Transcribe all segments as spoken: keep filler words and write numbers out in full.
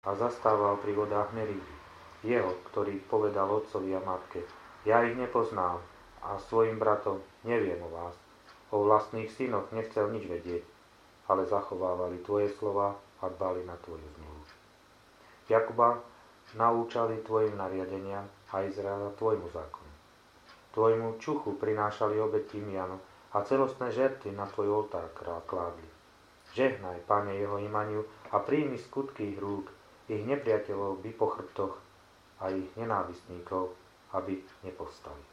a zastával pri vodách Meriby. Jeho, ktorý povedal otcovi a matke: Ja ich nepoznám a svojim bratom: Neviem o vás. O vlastných synoch nechcel nič vedieť, ale zachovávali tvoje slova a dbali na tvoju zmluvu. Jakuba naučali tvojim nariadeniam a Izraela tvojmu zákonu. Tvojmu čuchu prinášali obety timianu a celostné žerty na tvoj oltár kládli. Žehnaj, Pane, jeho imaniu a príjmi skutky ich rúk, ich nepriateľov by po chrbtoch a ich nenávistníkov, aby nepovstali.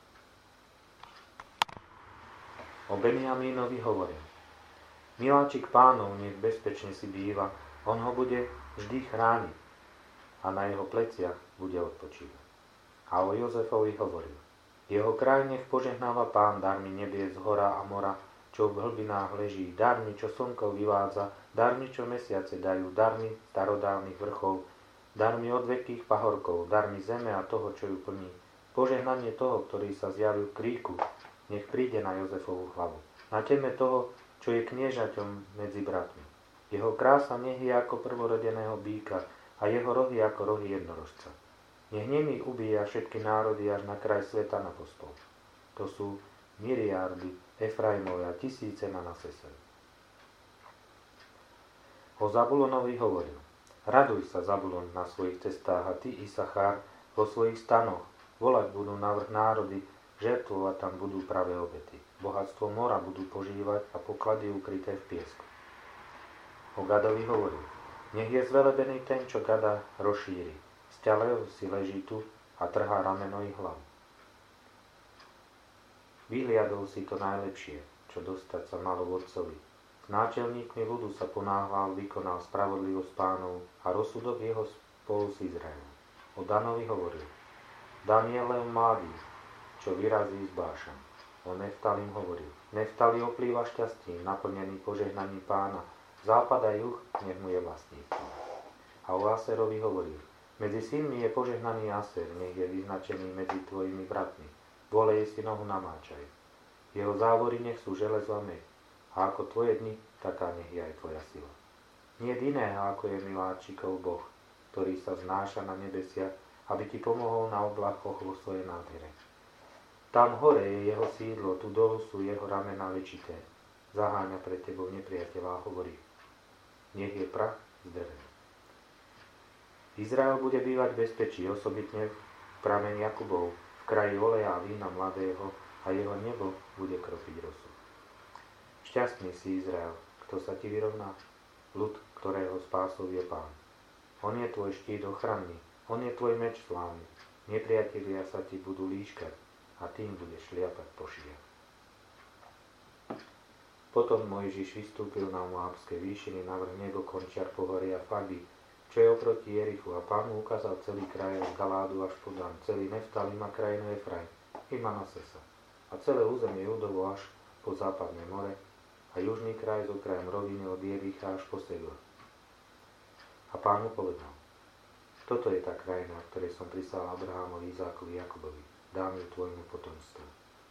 O Benjamínovi hovorím: Miláčik Pánov nech bezpečne si býva, on ho bude vždy chrániť a na jeho pleciach bude odpočívať. A o Jozefovi hovoril: Jeho kraj nech požehnáva Pán darmi nebies, hora a mora, čo v hlbinách leží, darmi, čo slnko vyvádza, darmi, čo mesiace dajú, darmi starodávnych vrchov, darmi odvekých pahorkov, darmi zeme a toho, čo ju plní. Požehnanie toho, ktorý sa zjavil v kríku, nech príde na Jozefovú hlavu. Na teme toho, čo je kniežaťom medzi bratmi. Jeho krása nech je ako prvorodeného býka a jeho rohy ako rohy jednorožca. Nech nemi ubíja všetky národy až na kraj sveta na postol. To sú miliardy Efraimove a tisíce Manasese. O Zabulonovi hovoril: Raduj sa, Zabulon, na svojich cestách a ty, Isachár, vo svojich stanoch. Volať budú navrch národy, žertvovať tam budú pravé obety. Bohatstvo mora budú požívať a poklady ukryté v piesku. O Gadovi hovoril: Nech je zvelebený ten, čo Gada rozšíri. Sťalev si leží tu a trhá rameno i hlavu. Vyhliadol si to najlepšie, čo dostať sa malo vodcovi. S náčelníkmi ľudu sa ponáhľal, vykonal spravodlivosť Pánov a rozsudok jeho spolu s Izraelom. O Danovi hovoril: Dan je len mladý, čo vyrazí z Bášan. O Neftalim hovoril: Neftali oplýva šťastím, naplnený požehnaním Pána. Západ a juh, nech mu je vlastníctvom. A o Aserovi hovoril: Medzi synmi je požehnaný Aser, nech je vyznačený medzi tvojimi bratmi. Volej si nohu namáčaj. Jeho závory nech sú železo a med. A ako tvoje dni, taká nech je aj tvoja sila. Nie iného, ako je miláčikov Boh, ktorý sa znáša na nebesiach, aby ti pomohol na oblakoch vo svojej nádhere. Tam hore je jeho sídlo, tu dolu sú jeho ramená väčité. Zaháňa pred tebou nepriateľa a hovorí: Nech je prach z dreven. Izrael bude bývať v bezpečí, osobitne v pramení Jakubov, v kraji oleja a vína mladého, a jeho nebo bude kropiť rosu. Šťastný si, Izrael, kto sa ti vyrovná, ľud, ktorého spásov je Pán. On je tvoj štít ochranný, on je tvoj meč slávny. Nepriatelia sa ti budú líškať a tým budeš šliapať po šijach. Potom Mojžiš vystúpil na Moabské výšiny navrch nebo končiar pohoria Fagy, čo je oproti Jerichu, a Pán mu ukázal celý kraj od Galádu až po Dan, celý Neftalim a krajinu Efraim i Manasesa a celé územie Judovo až po západné more a južný kraj s okrajom roviny od Jericha až po Segor. A Pán mu povedal: Toto je tá krajina, v ktorej som prisal Abrahámovi, Izákovi, Jakubovi. Dám ju tvojmu potomstvu.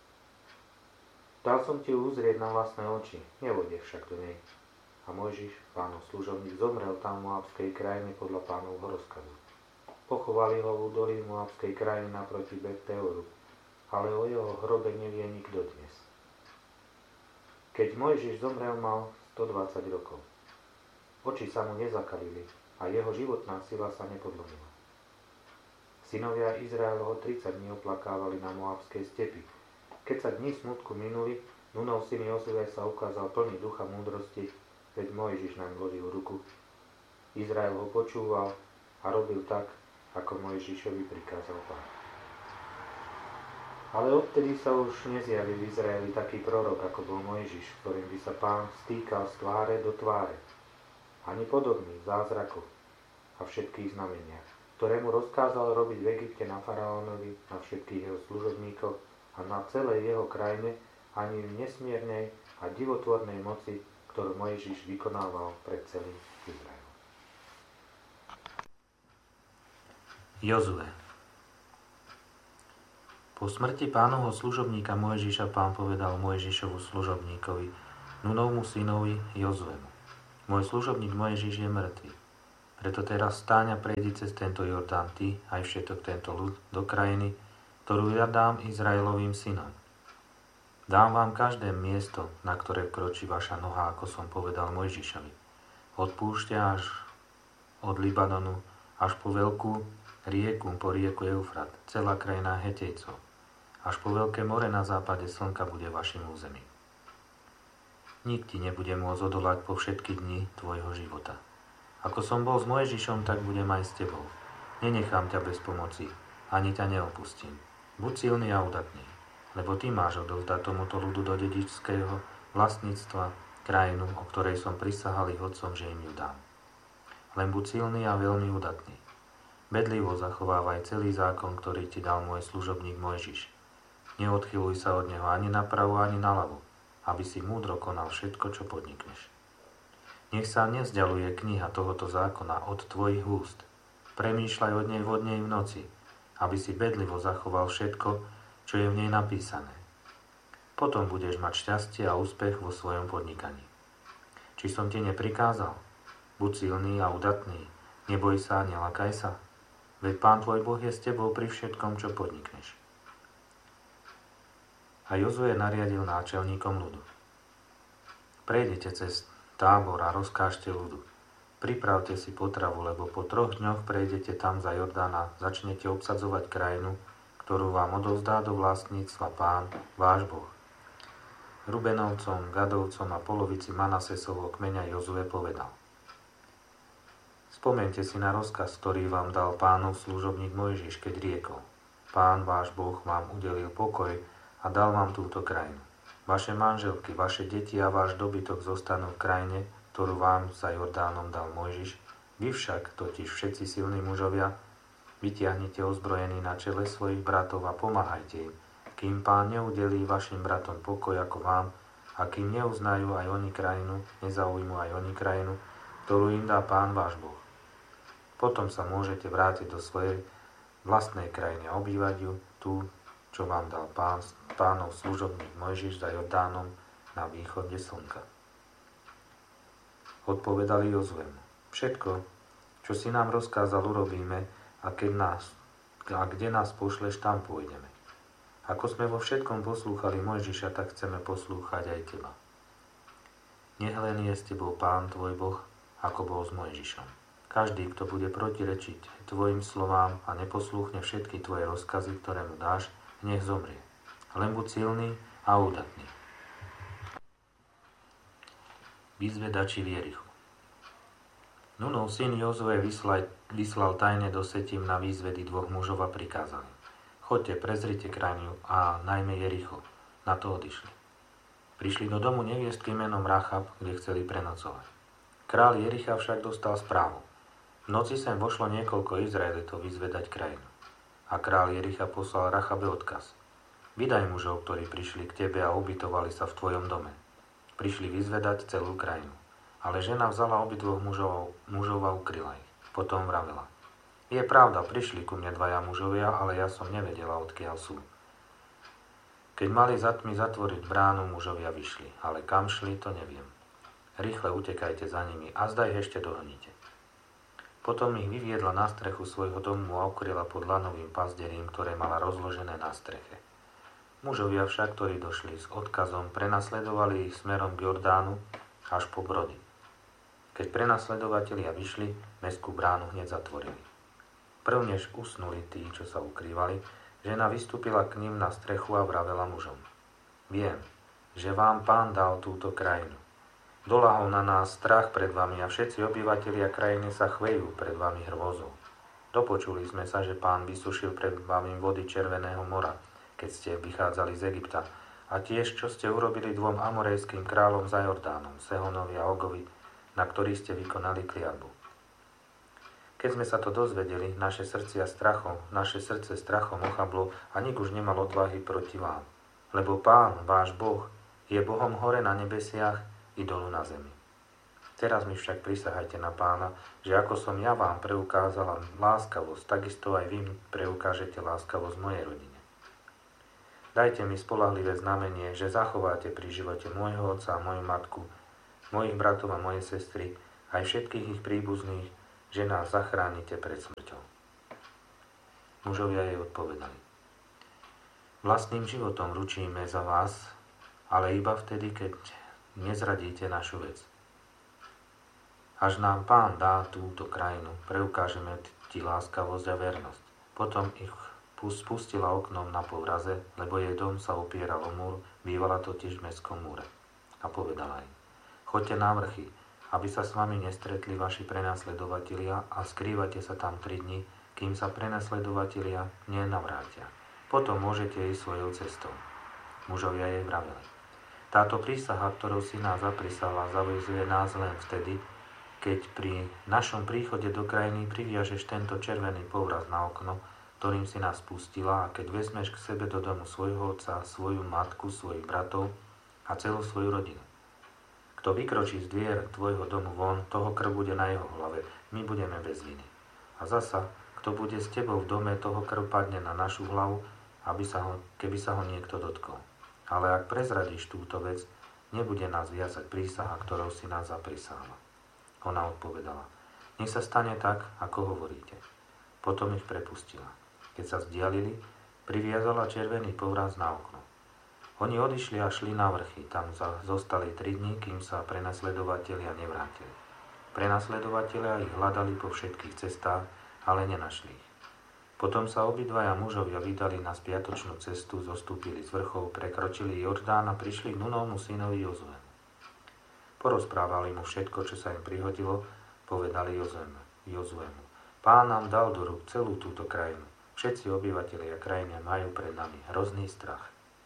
Dal som ti ju uzrieť na vlastné oči, nevojde však do nej. A Mojžiš, Pánov služobník, zomrel tam v Moabskej krajine podľa Pánovho rozkazu. Pochovali ho v údolí Moabskej krajiny naproti Bet-Peoru, ale o jeho hrobe nevie nikto dnes. Keď Mojžiš zomrel, mal stodvadsať rokov. Oči sa mu nezakalili a jeho životná sila sa nepodlomila. Synovia Izraelovho tridsať dní oplakávali na Moabskej stepi. Keď sa dni smutku minuli, Nunov syn Jozue sa ukázal plný ducha múdrosti, veď Mojžiš naň vložil ruku. Izrael ho počúval a robil tak, ako Mojžišovi prikázal Pán. Ale odtedy sa už nezjavil v Izraeli taký prorok, ako bol Mojžiš, ktorým by sa Pán stýkal z tváre do tváre, ani podobný v zázrakoch a všetkých znameniach, ktoré mu rozkázal robiť v Egypte na faraónovi, na všetkých jeho služobníkoch a na celej jeho krajine, ani v nesmiernej a divotvornej moci, ktorú Mojžiš vykonával pred celým Izraelom. Jozue. Po smrti Pánovho služobníka Mojžiša Pán povedal Mojžišovu služobníkovi, Nunovmu synovi Jozuemu: Môj služobník Mojžiš je mŕtvy. Preto teraz stáň a prejdi cez tento Jordán ty, aj všetok tento ľud, do krajiny, ktorú ja dám Izraelovým synom. Dám vám každé miesto, na ktoré vkročí vaša noha, ako som povedal Mojžišovi. Od púšťa až od Libanonu, až po veľkú rieku, po rieku Eufrat, celá krajina Hetejcov. Až po veľké more na západe slnka bude vašim územím. Nik ti nebude môcť odolať po všetky dni tvojho života. Ako som bol s Mojžišom, tak budem aj s tebou. Nenechám ťa bez pomoci, ani ťa neopustím. Buď silný a udatný, lebo ty máš odovzdať tomuto ľudu do dedičského vlastníctva krajinu, o ktorej som prisahal ich otcom, že im ju dám. Len buď silný a veľmi udatný. Bedlivo zachovávaj celý zákon, ktorý ti dal môj služobník Mojžiš. Neodchyluj sa od neho ani napravo, ani naľavo, aby si múdro konal všetko, čo podnikneš. Nech sa nevzdialuje kniha tohoto zákona od tvojich úst. Premýšľaj od nej vo dne i v noci, aby si bedlivo zachoval všetko, čo je v nej napísané. Potom budeš mať šťastie a úspech vo svojom podnikaní. Či som ti neprikázal? Buď silný a udatný, neboj sa a nelakaj sa. Veď Pán tvoj Boh je s tebou pri všetkom, čo podnikneš. A Jozue nariadil náčelníkom ľudu. Prejdete cez tábor a rozkážte ľudu. Pripravte si potravu, lebo po troch dňoch prejdete tam za Jordán a začnete obsadzovať krajinu, ktorú vám odovzdá do vlastníctva Pán, váš Boh. Rubenovcom, Gadovcom a polovici Manasesovho kmeňa Jozue povedal: Spomeňte si na rozkaz, ktorý vám dal Pánov služobník Mojžiš, keď riekol: Pán, váš Boh, vám udelil pokoj a dal vám túto krajinu. Vaše manželky, vaše deti a váš dobytok zostanú v krajine, ktorú vám za Jordánom dal Mojžiš. Vy však, totiž všetci silní mužovia, vytiahnite ozbrojení na čele svojich bratov a pomáhajte im, kým Pán neudelí vašim bratom pokoj ako vám a kým neuznajú aj oni krajinu, nezaujmú aj oni krajinu, ktorú im dá Pán váš Boh. Potom sa môžete vrátiť do svojej vlastnej krajiny a obývať ju, tú, čo vám dal Pán, Pánov služobník Mojžiš za Jordánom na východe slnka. Odpovedali Jozuemu: Všetko, čo si nám rozkázal, urobíme, a, keď nás, a kde nás pošleš, tam pôjdeme. Ako sme vo všetkom poslúchali Mojžiša, tak chceme poslúchať aj teba. Nech len je s tebou Pán tvoj Boh, ako bol s Mojžišom. Každý, kto bude protirečiť tvojim slovám a neposlúchne všetky tvoje rozkazy, ktoré mu dáš, nech zomrie. Len buď silný a údatný. Vyzvedači v Jerichu. Nunov syn Jozue vyslal, vyslal tajne do Setim na výzvedy dvoch mužov a prikázal: Choďte, prezrite krajinu a najmä Jericho. Na to odišli. Prišli do domu neviestky menom Rachab, kde chceli prenocovať. Král Jericha však dostal správu: V noci sem vošlo niekoľko Izraelitov vyzvedať krajinu. A král Jericha poslal Rachabe odkaz: Vydaj mužov, ktorí prišli k tebe a ubytovali sa v tvojom dome. Prišli vyzvedať celú krajinu. Ale žena vzala obidvoch mužov, mužov a ukryla ich. Potom vravela: Je pravda, prišli ku mne dvaja mužovia, ale ja som nevedela, odkiaľ sú. Keď mali za tmy zatvoriť bránu, mužovia vyšli, ale kam šli, to neviem. Rýchle utekajte za nimi a zdaj ich ešte dohoníte. Potom ich vyviedla na strechu svojho domu a ukryla pod lanovým pazderím, ktoré mala rozložené na streche. Mužovia však, ktorí došli s odkazom, prenasledovali ich smerom k Jordánu až po Brody. Keď prenasledovatelia vyšli, mestskú bránu hneď zatvorili. Prv než usnuli tí, čo sa ukrývali, žena vystúpila k ním na strechu a vravela mužom: Viem, že vám Pán dal túto krajinu. Dolahol na nás strach pred vami a všetci obyvatelia krajiny sa chvejú pred vami hrôzou. Dopočuli sme sa, že Pán vysušil pred vami vody Červeného mora, keď ste vychádzali z Egypta, a tiež, čo ste urobili dvom amorejským kráľom za Jordánom, Sehonovi a Ogovi, na ktorých ste vykonali kliatbu. Keď sme sa to dozvedeli, naše srdcia strachom, naše srdce strachom ochablo a nik už nemal odvahy proti vám. Lebo Pán, váš Boh, je Bohom hore na nebesiach i dolu na zemi. Teraz mi však prisahajte na Pána, že ako som ja vám preukázala láskavosť, takisto aj vy preukážete láskavosť mojej rodine. Dajte mi spoľahlivé znamenie, že zachováte pri živote môjho otca a moju matku, mojich bratov a moje sestry, aj všetkých ich príbuzných, že nás zachránite pred smrťou. Mužovia jej odpovedali: Vlastným životom ručíme za vás, ale iba vtedy, keď nezradíte našu vec. Až nám Pán dá túto krajinu, preukážeme ti láskavosť a vernosť. Potom ich spustila oknom na povraze, lebo jej dom sa opieral o múr, bývala totiž v mestskom múre. A povedala im: Choďte na vrchy, aby sa s vami nestretli vaši prenasledovatelia a skrývate sa tam tri dni, kým sa prenasledovatelia nenavrátia. Potom môžete ísť svojou cestou. Mužovia jej vraveli: Táto prísaha, ktorou si nás zaprisahla, zavezuje nás len vtedy, keď pri našom príchode do krajiny priviažeš tento červený povraz na okno, ktorým si nás pustila, a keď vezmeš k sebe do domu svojho otca, svoju matku, svojich bratov a celú svoju rodinu. Kto vykročí z dvier tvojho domu von, toho krv bude na jeho hlave, my budeme bez viny. A zasa, kto bude s tebou v dome, toho krv padne na našu hlavu, aby sa ho, keby sa ho niekto dotkol. Ale ak prezradíš túto vec, nebude nás viazať prísaha, ktorou si nás zaprisáhla. Ona odpovedala: Nech sa stane tak, ako hovoríte. Potom ich prepustila. Keď sa vzdialili, priviazala červený povraz na okno. Oni odišli a šli na vrchy. Tam zostali tri dni, kým sa prenasledovatelia nevrátili. Prenasledovatelia ich hľadali po všetkých cestách, ale nenašli ich. Potom sa obidvaja mužovia vydali na spiatočnú cestu, zostúpili z vrchov, prekročili Jordán a prišli k Núnovmu synovi Jozuemu. Porozprávali mu všetko, čo sa im prihodilo, povedali Jozuemu: Pán nám dal do rúk celú túto krajinu. Všetci obyvatelia krajiny majú pred nami hrozný strach.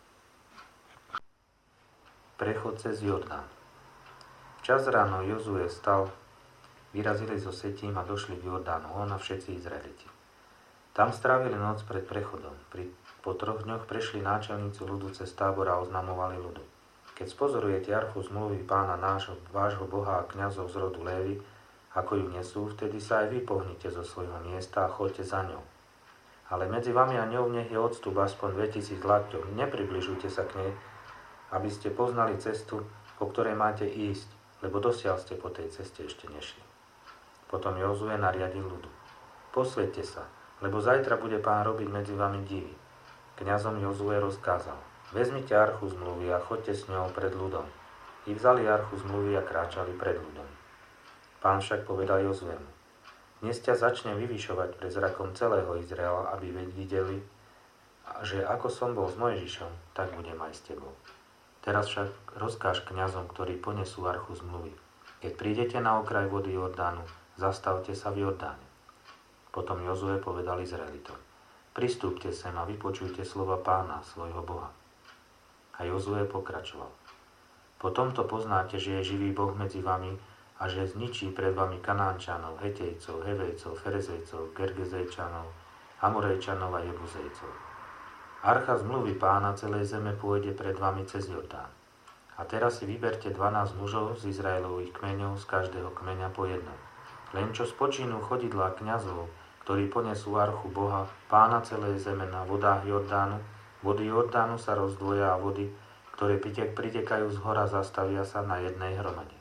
Prechod cez Jordán. Včas ráno Jozue stal, vyrazili zo Setím a došli k Jordánu, on a všetci Izraeliti. Tam strávili noc pred prechodom. Pri, po troch dňoch prešli náčelníci ľudu cez tábor a oznamovali ľudu: Keď spozorujete archu zmluvy Pána nášho, vášho Boha a kňazov z rodu Lévy, ako ju nesú, vtedy sa aj vy pohnite zo svojho miesta a choďte za ňou. Ale medzi vami a ňou nech je odstup aspoň dvetisíc lakťov. Nepribližujte sa k nej, aby ste poznali cestu, po ktorej máte ísť, lebo dosiaľ ste po tej ceste ešte nešli. Potom Jozue nariadil ľudu: Posväťte sa, lebo zajtra bude Pán robiť medzi vami divy. Kňazom Jozue rozkázal: Vezmite archu zmluvy a choďte s ňou pred ľudom. I vzali archu zmluvy a kráčali pred ľudom. Pán však povedal Jozuemu: Dnes ťa začnem vyvyšovať pred zrakom celého Izraela, aby videli, že ako som bol s Mojžišom, tak budem aj s tebou. Teraz však rozkáž kňazom, ktorí ponesú archu zmluvy: Keď prídete na okraj vody Jordánu, zastavte sa v Jordáne. Potom Jozue povedal Izraelitom: Pristúpte sem a vypočujte slova Pána, svojho Boha. A Jozue pokračoval: Po tomto poznáte, že je živý Boh medzi vami a že zničí pred vami Kanánčanov, Hetejcov, Hevejcov, Ferezejcov, Gergezejčanov, Amorejčanov a Jebuzejcov. Archa zmluvy Pána celej zeme pôjde pred vami cez Jordán. A teraz si vyberte dvanásť mužov z Izraelových kmeňov, z každého kmeňa po jednom. Len čo spočinú chodidlá kňazov, ktorí ponesú archu Boha, Pána celej zeme na vodách Jordánu, vody Jordánu sa rozdvoja a vody, ktoré pritekajú z hora, zastavia sa na jednej hromade.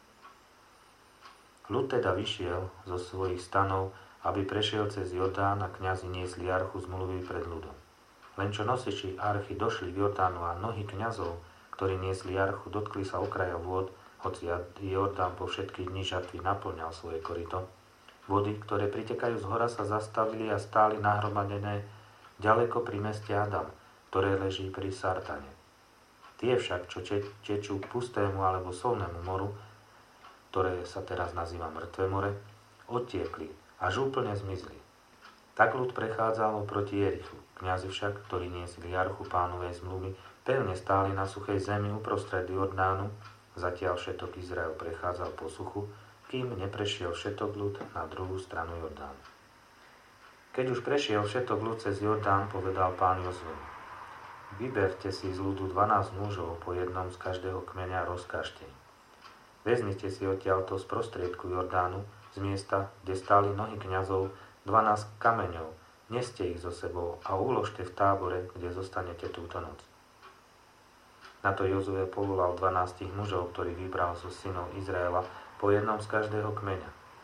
Ľud teda vyšiel zo svojich stanov, aby prešiel cez Jordán, a kňazi niesli archu zmluvy pred ľudom. Len čo nosiči archy došli k Jordánu a nohy kňazov, ktorí niesli archu, dotkli sa okraja vôd, hoci Jordán po všetky dni žatvy naplňal svoje koryto. Vody, ktoré pritekajú z hora, sa zastavili a stáli nahromadené ďaleko pri meste Adam, ktoré leží pri Sartane. Tie však, čo tečú k pustému alebo solnému moru, ktoré sa teraz nazýva Mŕtve more, odtiekli, až úplne zmizli. Tak ľud prechádzal proti Jerichu. Kňazi však, ktorí niesli archu Pánovej zmluvy, pevne stáli na suchej zemi uprostred Jordánu, zatiaľ všetok Izrael prechádzal po suchu, kým neprešiel všetok ľud na druhú stranu Jordánu. Keď už prešiel všetok ľud cez Jordán, povedal Pán Jozuemu: Vyberte si z ľudu dvanásť mužov po jednom z každého kmeňa a rozkážte im. Vezmite si odtiaľto z prostriedku Jordánu, z miesta, kde stáli nohy kňazov, dvanásť kameňov, neste ich so sebou a uložte v tábore, kde zostanete túto noc. Na to Jozue povolal dvanástich mužov, ktorých vybral zo synov Izraela, po jednom z každého kmeňa.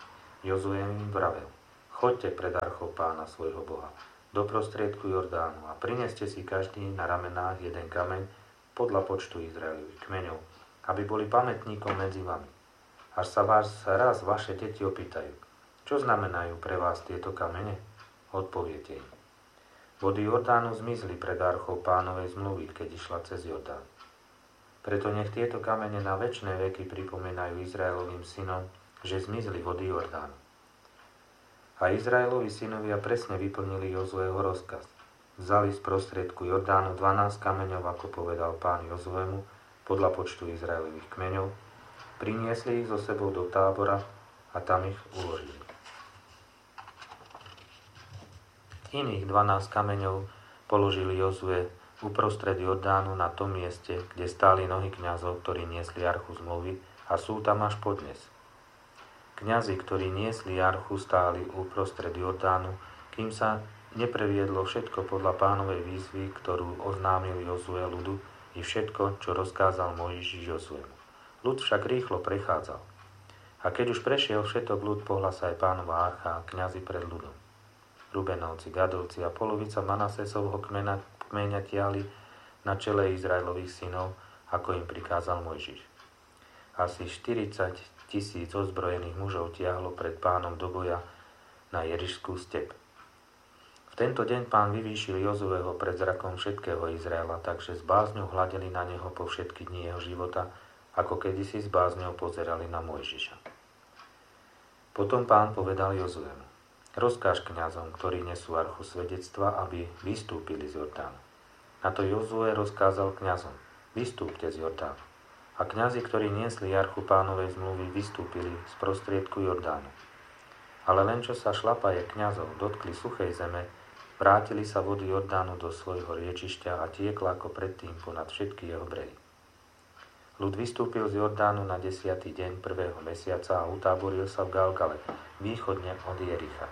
Jozue im vravel: Choďte pred archou Pána svojho Boha do prostriedku Jordánu a prineste si každý na ramenách jeden kameň podľa počtu Izraelových kmeňov, aby boli pamätníkom medzi vami. Až sa vás raz vaše deti opýtajú: Čo znamenajú pre vás tieto kamene? Odpoviete im: Vody Jordánu zmizli pred archou Pánovej zmluvy, keď išla cez Jordán. Preto nech tieto kamene na večné veky pripomínajú Izraelovým synom, že zmizli vody Jordánu. A Izraelovi synovia presne vyplnili Jozueho rozkaz. Vzali z prostriedku Jordánu dvanásť kameňov, ako povedal Pán Jozuemu, podľa počtu Izraelových kmeňov, priniesli ich so sebou do tábora a tam ich uložili. Iných dvanásť kameňov položili Jozue uprostred Jordánu na tom mieste, kde stáli nohy kňazov, ktorí niesli archu zmluvy, a sú tam až podnes. Kňazi, ktorí niesli archu, stáli uprostred Jordánu, kým sa nepreviedlo všetko podľa Pánovej výzvy, ktorú oznámil Jozue ľudu, i všetko, čo rozkázal Mojžiš Jozuemu. Ľud však rýchlo prechádzal. A keď už prešiel všetok ľud, pohla sa aj Pánova archa a kňazi pred ľudom. Rubenovci, Gadovci a polovica Manasesovho kmeňa, kmeňa tiahli na čele Izraelových synov, ako im prikázal Mojžiš. Asi štyridsať tisíc ozbrojených mužov tiahlo pred Pánom do boja na Jerišskú step. V tento deň Pán vyvýšil Jozueho pred zrakom všetkého Izraela, takže s bázňou hľadeli na neho po všetky dni jeho života, ako kedysi s bázňou pozerali na Mojžiša. Potom Pán povedal Jozuemu: Rozkáž kňazom, ktorí nesú archu svedectva, aby vystúpili z Jordánu. Na to Jozue rozkázal kňazom: Vystúpte z Jordánu. A kňazi, ktorí niesli archu Pánovej zmluvy, vystúpili z prostriedku Jordánu. Ale len čo sa šlapaje kňazov dotkli suchej zeme, vrátili sa vody Jordánu do svojho riečišťa a tiekla ako predtým ponad všetky jeho brehy. Ľud vystúpil z Jordánu na desiatý deň prvého mesiaca a utáboril sa v Galgale, východne od Jericha.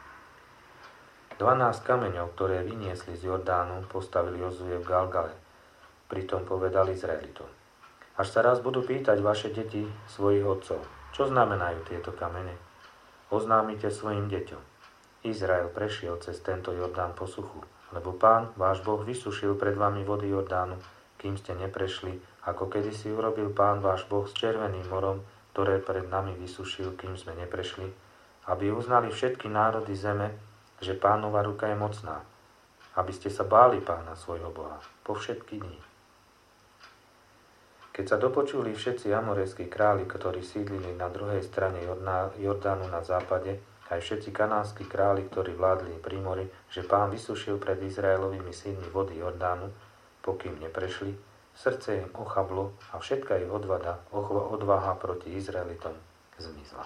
Dvanásť kameňov, ktoré vyniesli z Jordánu, postavil Jozue v Galgale. Pritom povedal Izraelitom: Až sa raz budú pýtať vaše deti svojich otcov: Čo znamenajú tieto kamene? Oznámite svojim deťom: Izrael prešiel cez tento Jordán po suchu, lebo Pán, váš Boh, vysušil pred vami vody Jordánu, kým ste neprešli, ako kedysi urobil Pán váš Boh s Červeným morom, ktoré pred nami vysušil, kým sme neprešli, aby uznali všetky národy zeme, že Pánova ruka je mocná, aby ste sa báli Pána svojho Boha po všetky dni. Keď sa dopočuli všetci amorejskí králi, ktorí sídlili na druhej strane Jordánu na západe, aj všetci kanánsky králi, ktorí vládli pri mori, že Pán vysušil pred Izraelovými synmi vody Jordánu, pokým neprešli, srdce im ochablo a všetka ich odvada, odvaha proti Izraelitom zmizla.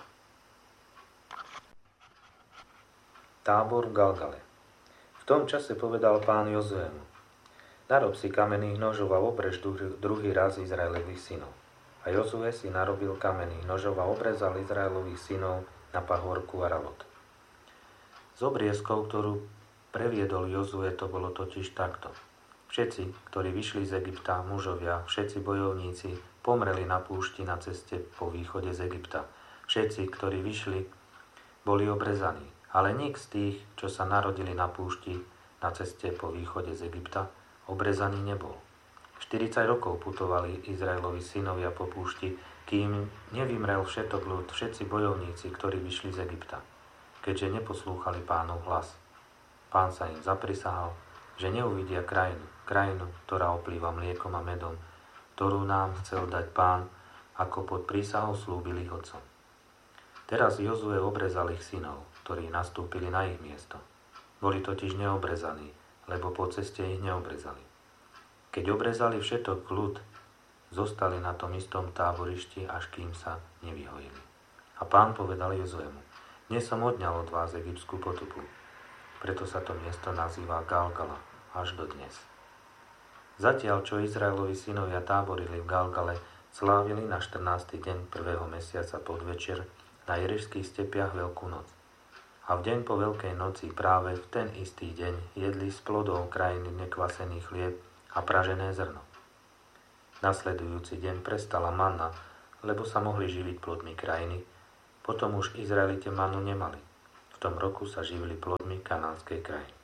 Tábor v Galgale. V tom čase povedal Pán Jozuemu: Narob si kamenných nožov a obrež druhý raz Izraelových synov. A Jozue si narobil kamenných nožov a obrezal Izraelových synov na pahorku Aralot. Z obriezkov, ktorú previedol Jozue, to bolo totiž takto: Všetci, ktorí vyšli z Egypta, mužovia, všetci bojovníci, pomreli na púšti na ceste po východe z Egypta. Všetci, ktorí vyšli, boli obrezaní. Ale nik z tých, čo sa narodili na púšti na ceste po východe z Egypta, obrezaný nebol. štyridsať rokov putovali Izraelovi synovia po púšti, kým nevymrel všetok ľud, všetci bojovníci, ktorí vyšli z Egypta, keďže neposlúchali Pánov hlas. Pán sa im zaprisahal, že neuvidia krajinu, krajinu, ktorá oplýva mliekom a medom, ktorú nám chcel dať Pán, ako pod prísahou slúbil ich otcom. Teraz Jozue obrezal ich synov, ktorí nastúpili na ich miesto. Boli totiž neobrezaní, lebo po ceste ich neobrezali. Keď obrezali všetok ľud, zostali na tom istom táborišti, až kým sa nevyhojili. A Pán povedal Jozuemu: Dnes som odňal od vás egyptskú potupu. Preto sa to miesto nazýva Galgala až do dnes. Zatiaľ, čo Izraelovi synovia táborili v Galgale, slávili na štrnásty deň prvého mesiaca podvečer na Jerišských stepiach Veľkú noc. A v deň po Veľkej noci, práve v ten istý deň, jedli z plodov krajiny nekvasený chlieb a pražené zrno. Nasledujúci deň prestala manna, lebo sa mohli živiť plodmi krajiny, Potom už Izraelite manu nemali. V tom roku sa živili plodmi kanánskej krajiny.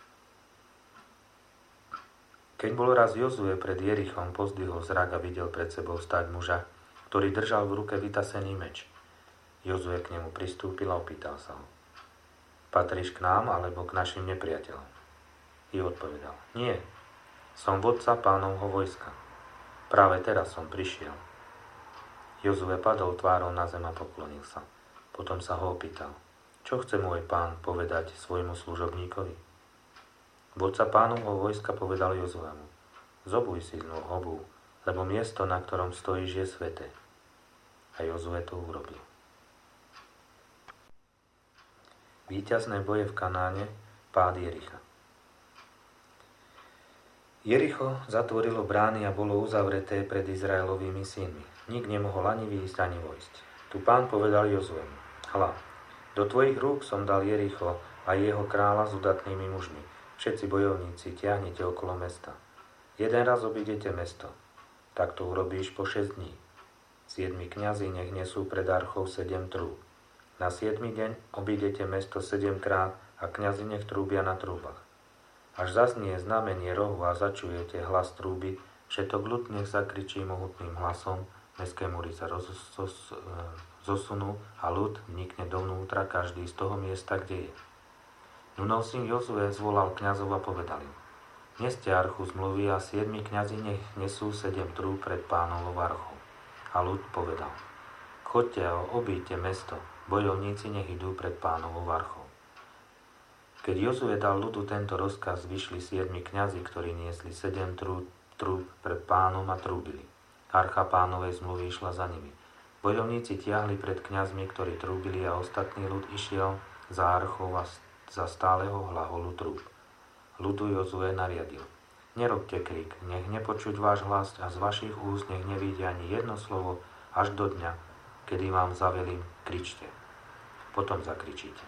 Keď bol raz Jozue pred Jerichom, pozdvihol zrak a videl pred sebou stáť muža, ktorý držal v ruke vytasený meč. Jozue k nemu pristúpil a opýtal sa ho: Patríš k nám alebo k našim nepriateľom? I odpovedal: Nie, som vodca pánovho vojska. Práve teraz som prišiel. Jozue padol tvárou na zem a poklonil sa. Potom sa ho opýtal: Čo chce môj pán povedať svojmu služobníkovi? Vodca pánovho vojska povedal Jozuemu: Zobuj si znú obuv, lebo miesto, na ktorom stojíš, je sväté. A Jozue to urobil. Víťazné boje v Kanáne, pád Jericha. Jericho zatvorilo brány a bolo uzavreté pred Izraelovými synmi. Nik nemohol ani výjsť, ani vojsť. Tu pán povedal Jozuemu: Hľa, do tvojich rúk som dal Jericho a jeho kráľa s udatnými mužmi. Všetci bojovníci, tiahnite okolo mesta. Jeden raz obídete mesto. Tak to urobíš po šesť dní. Siedmi kňazi nech nesú pred archou sedem trúb. Na siedmy deň obídete mesto sedemkrát a kňazi nech trúbia na trúbach. Až zaznie znamenie rohu a začujete hlas trúby, všetok ľud nech zakričí mohutným hlasom, mestské múry sa roz, zos, zosunú a ľud vnikne dovnútra, každý z toho miesta, kde je. Nunov syn Jozue zvolal kňazov a povedal im: Neste archu zmluvy a siedmi kňazi nech nesú sedem trúb pred pánovou archou. A ľud povedal: Chodte a obíďte mesto, bojovníci nech idú pred pánovou archou. Keď Jozue dal ľudu tento rozkaz, vyšli siedmi kňazi, ktorí niesli sedem trúb, trúb pred pánom a trúbili. Archa pánovej zmluvy išla za nimi. Bojovníci tiahli pred kňazmi, ktorí trúbili, a ostatný ľud išiel za archou a za stáleho hlaholu trúb. Ľudu Jozue nariadil: Nerobte krik, nech nepočuť váš hlas a z vašich úst nech nevíde ani jedno slovo až do dňa, kedy vám zavelím, kričte. Potom zakričíte.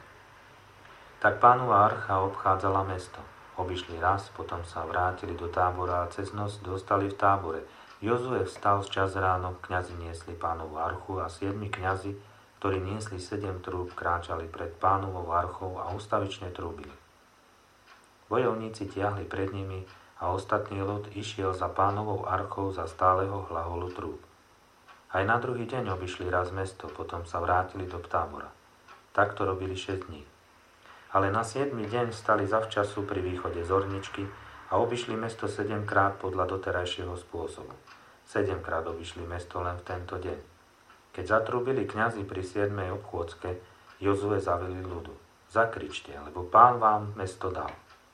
Tak pánova archa obchádzala mesto. Obišli raz, potom sa vrátili do tábora a cez noc dostali v tábore. Jozue vstal včas ráno, kňazi niesli pánovu archu a siedmi kňazi, ktorí niesli sedem trúb, kráčali pred pánovou archou a ustavične trúbili. Bojovníci tiahli pred nimi a ostatný ľud išiel za pánovou archou za stáleho hlaholu trúb. Aj na druhý deň obišli raz mesto, potom sa vrátili do tábora. Takto robili šesť dní. Ale na siedmy deň stali zavčasu pri východe zorničky a obišli mesto sedemkrát podľa doterajšieho spôsobu. Sedemkrát obišli mesto len v tento deň. Keď zatrúbili kňazi pri siedmej obchôdzke, Jozue zavelil ľudu: Zakričte, lebo pán vám mesto dal.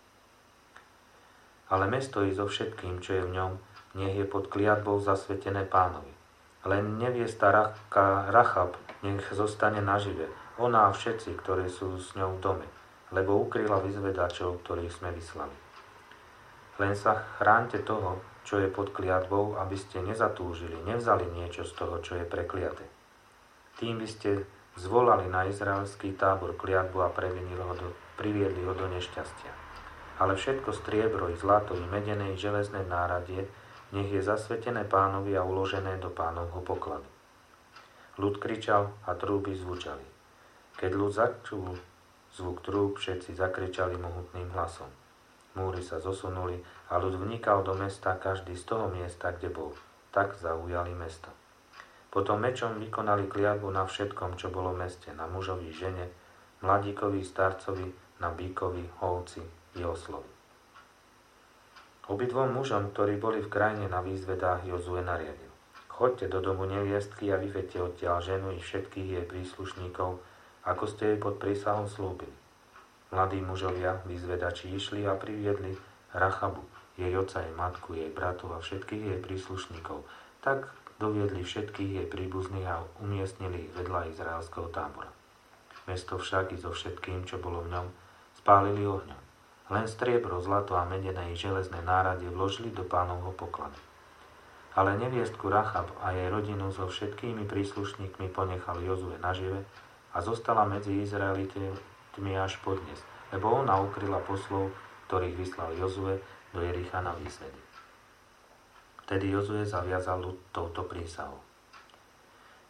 Ale mesto i so všetkým, čo je v ňom, nech je pod kliatbou zasvetené pánovi. Len neviesta Rachab nech zostane nažive, ona a všetci, ktorí sú s ňou v dome, lebo ukryla vyzvedačov, ktorých sme vyslali. Len sa chránte toho, čo je pod kliatbou, aby ste nezatúžili, nevzali niečo z toho, čo je prekliaté. Tým by ste zvolali na izraelský tábor kliatbu a previnili ho do, priviedli ho do nešťastia. Ale všetko striebro i zlato i medené i železné náradie nech je zasvetené pánovi a uložené do pánovho pokladu. Ľud kričal a trúby zvučali. Keď ľud začul zvuk trúb, všetci zakričali mohutným hlasom. Múry sa zosunuli a ľud vnikal do mesta, každý z toho miesta, kde bol. Tak zaujali mesto. Potom mečom vykonali kliatbu na všetkom, čo bolo v meste, na mužovi, žene, mladíkovi, starcovi, na bíkovi, ovci i oslovi. Obidvom mužom, ktorí boli v krajine na výzvedách, Jozue nariadil: Choďte do domu neviestky a vyvedte odtiaľ ženu i všetkých jej príslušníkov, ako ste jej pod prísahou slúbili. Mladí mužovia, výzvedači, išli a priviedli Rachabu, jej otca, jej matku, jej bratov a všetkých jej príslušníkov. Tak doviedli všetkých jej príbuzných a umiestnili ich vedľa izraelského tábora. Mesto však i so všetkým, čo bolo v ňom, spálili ohňom. Len striebro, zlato a medené i železné náradie vložili do pánovho pokladu. Ale neviestku Rachab a jej rodinu so všetkými príslušníkmi ponechal Jozue nažive a zostala medzi Izraelitmi až podnes, lebo ona ukryla poslov, ktorých vyslal Jozue do Jericha na výsvedy. Vtedy Jozue zaviazal ľud touto prísahou: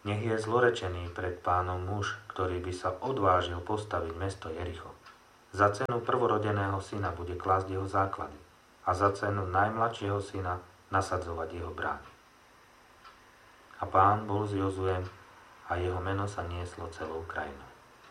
Nech je zlorečený pred Pánom muž, ktorý by sa odvážil postaviť mesto Jericho. Za cenu prvorodeného syna bude klásť jeho základy a za cenu najmladšieho syna nasadzovať jeho brány. A Pán bol s Jozuem a jeho meno sa nieslo celou krajinou.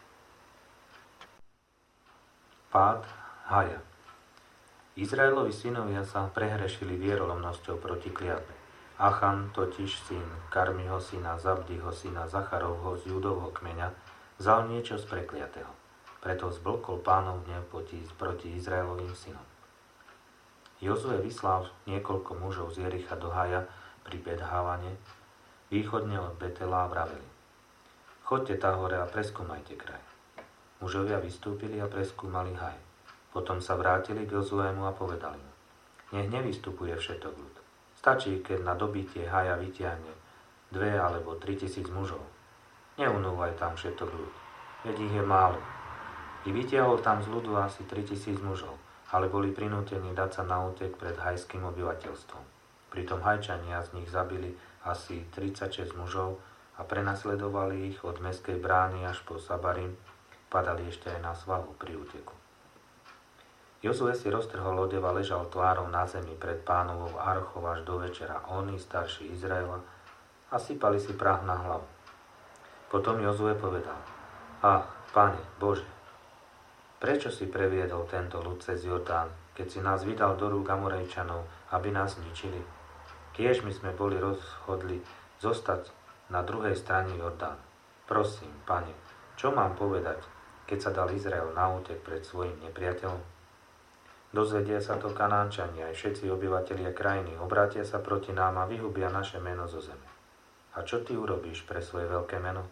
Pád Haja. Izraelovi synovia sa prehrešili vierolomnosťou proti kliatbe. Achan, totiž syn Karmiho syna, Zabdiho syna, Zacharovho z Judovho kmeňa, vzal niečo z prekliatého. Preto zblkol Pánov hnev proti Izraelovým synom. Jozue vyslal niekoľko mužov z Jericha do Haja pri Bet-Havane, východne od Betela a vraveli: Choďte tá hore a preskúmajte kraj. Mužovia vystúpili a preskúmali Haj. Potom sa vrátili k Jozuemu a povedali mu: Nech nevystupuje všetok ľud. Stačí, keď na dobitie Haja vytiahne dve alebo tri tisíc mužov. Neunúvaj tam všetok ľud, veď ich je málo. I vytiahol tam z ľudu asi tri tisíc mužov, ale boli prinútení dať sa na útek pred hajským obyvateľstvom. Pritom Hajčania z nich zabili asi tridsaťšesť mužov a prenasledovali ich od mestskej brány až po Sabarim, padali ešte aj na svahu pri úteku. Jozue si roztrhol odev a ležal tvárou na zemi pred Pánovou archou až do večera. Oni, starší Izraela, a sypali si prach na hlavu. Potom Jozue povedal: Ach, Pane, Bože, prečo si previedol tento ľud cez Jordán, keď si nás vydal do rúk Amorejčanov, aby nás zničili? Kiež my sme boli rozhodli zostať na druhej strane Jordán. Prosím, Pane, čo mám povedať, keď sa dal Izrael na útek pred svojim nepriateľom? Dozvedia sa to Kanánčania aj všetci obyvatelia krajiny, obrátia sa proti nám a vyhubia naše meno zo zeme. A čo ty urobíš pre svoje veľké meno?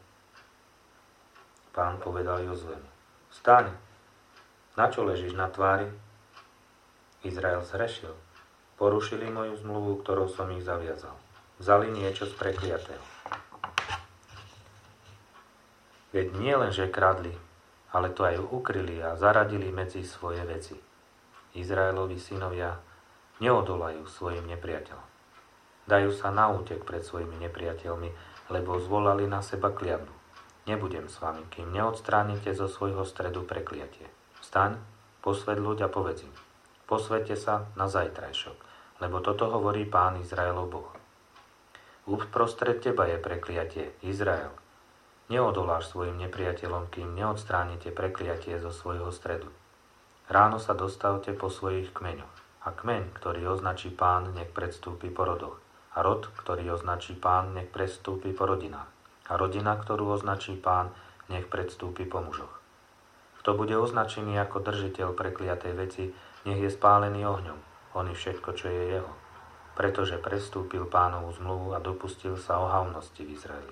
Pán povedal Jozuemu: Vstaň, na čo ležíš na tvári? Izrael zhrešil, porušili moju zmluvu, ktorou som ich zaviazal. Vzali niečo z prekliatého. Veď nie len, že kradli, ale to aj ukryli a zaradili medzi svoje veci. Izraelovi synovia neodolajú svojim nepriateľom. Dajú sa na útek pred svojimi nepriateľmi, lebo zvolali na seba kliatbu. Nebudem s vami, kým neodstránite zo svojho stredu prekliatie. Vstaň, posväť ľuď a povedz im: Posväťte sa na zajtrajšok, lebo toto hovorí Pán Izraelov Boh. Uprostred teba je prekliatie, Izrael. Neodoláš svojim nepriateľom, kým neodstránite prekliatie zo svojho stredu. Ráno sa dostavte po svojich kmeňoch. A kmeň, ktorý označí Pán, nech predstúpi po rodoch. A rod, ktorý označí Pán, nech predstúpi po rodinách. A rodina, ktorú označí Pán, nech predstúpi po mužoch. Kto bude označený ako držiteľ prekliatej veci, nech je spálený ohňom. On i všetko, čo je jeho. Pretože prestúpil Pánovu zmluvu a dopustil sa ohavnosti v Izraeli.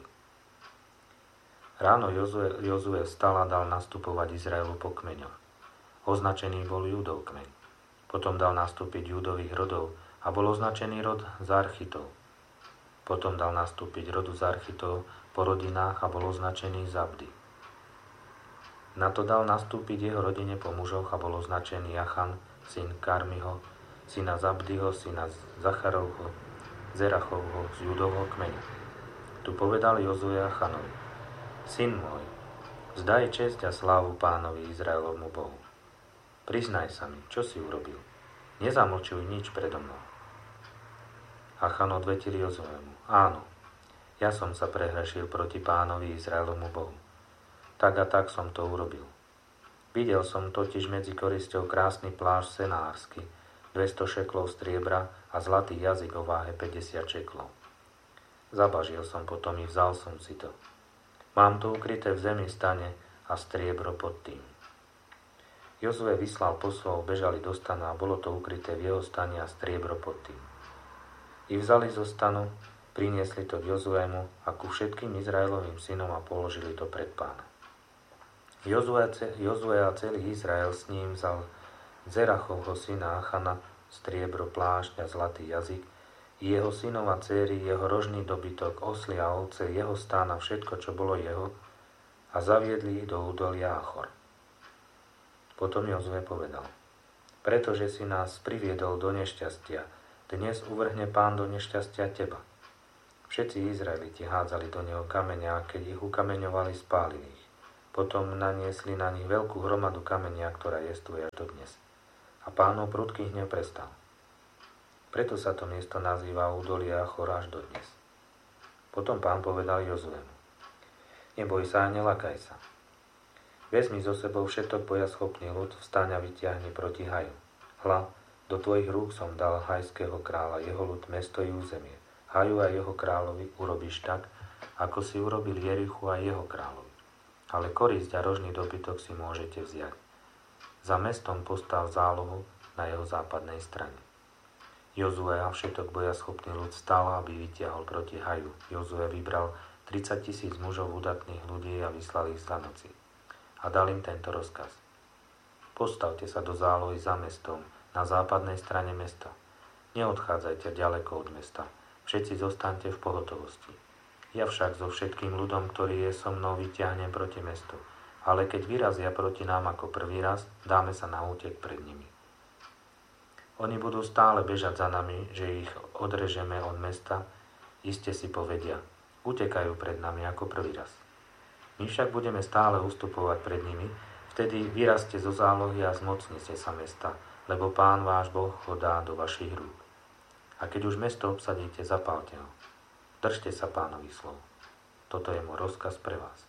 Ráno Jozue, Jozue vstal a dal nastupovať Izraelu po kmeňoch. Označený bol Júdov kmeň. Potom dal nastúpiť Júdových rodov a bol označený rod Zarchitov. Potom dal nastúpiť rodu Zarchitov po rodinách a bol označený Zabdi. Na to dal nastúpiť jeho rodine po mužoch a bol označený Achan, syn Karmiho, syna Zabdiho, syna Zacharovho, Zerachovho z Júdovho kmeňa. Tu povedal Jozue Achanovi: Syn môj, vzdaj česť a slávu Pánovi Izraelovmu Bohu. Priznaj sa mi, čo si urobil. Nezamlčuj nič predo mnou. Achan odvetil Jozuemu: Áno, ja som sa prehrešil proti Pánovi Izraelovmu Bohu. Tak a tak som to urobil. Videl som totiž medzi korisťou krásny plášť senársky, dvesto šeklov striebra a zlatý jazyk o váhe päťdesiat šeklov. Zabažil som potom i vzal som si to. Mám to ukryté v zemi stane a striebro pod tým. Jozue vyslal poslov, bežali do stanu a bolo to ukryté v jeho stane a striebro pod tým. I vzali zo stanu, priniesli to k Jozuemu a ku všetkým Izraelovým synom a položili to pred Pána. Jozue, Jozue a celý Izrael s ním vzal Zerachovho syna Achana, striebro, plášť a zlatý jazyk, i jeho synov a dcéry, jeho rožný dobytok, osly a ovce, jeho stán a všetko, čo bolo jeho, a zaviedli ich do údolia Achor. Potom Jozue povedal: Pretože si nás priviedol do nešťastia, dnes uvrhne Pán do nešťastia teba. Všetci Izraeliti hádzali do neho kamene a keď ich ukameňovali, spálili ich. Potom naniesli na nich veľkú hromadu kamenia, ktorá jestuje až dodnes. A Pánov prudký hnev prestal. Preto sa to miesto nazýva údolie Achor až dodnes. Potom Pán povedal Jozuemu: Neboj sa a nelakaj sa. Vezmi so sebou všetok bojaschopný ľud, vstaň a vytiahni proti Haju. Hľa, do tvojich rúk som dal hajského kráľa, jeho ľud, mesto i územie. Haju a jeho kráľovi urobíš tak, ako si urobil Jerichu a jeho kráľovi. Ale korisť a rožný dobytok si môžete vziať. Za mestom postav zálohu na jeho západnej strane. Jozue a všetok bojaschopný ľud stal, aby vytiahol proti Haju. Jozue vybral tridsať tisíc mužov udatných ľudí a vyslal ich za noci. A dal im tento rozkaz: Postavte sa do zálohy za mestom, na západnej strane mesta. Neodchádzajte ďaleko od mesta. Všetci zostaňte v pohotovosti. Ja však so všetkým ľudom, ktorý je so mnou, vyťahnem proti mestu. Ale keď vyrazia proti nám ako prvý raz, dáme sa na útek pred nimi. Oni budú stále bežať za nami, že ich odrežeme od mesta. Iste si povedia: utekajú pred nami ako prvý raz. My však budeme stále ustupovať pred nimi. Vtedy vyrazte zo zálohy a zmocnite sa mesta, lebo Pán váš Boh ho dá do vašich rúk. A keď už mesto obsadíte, zapálte ho. Držte sa Pánových slov. Toto je môj rozkaz pre vás.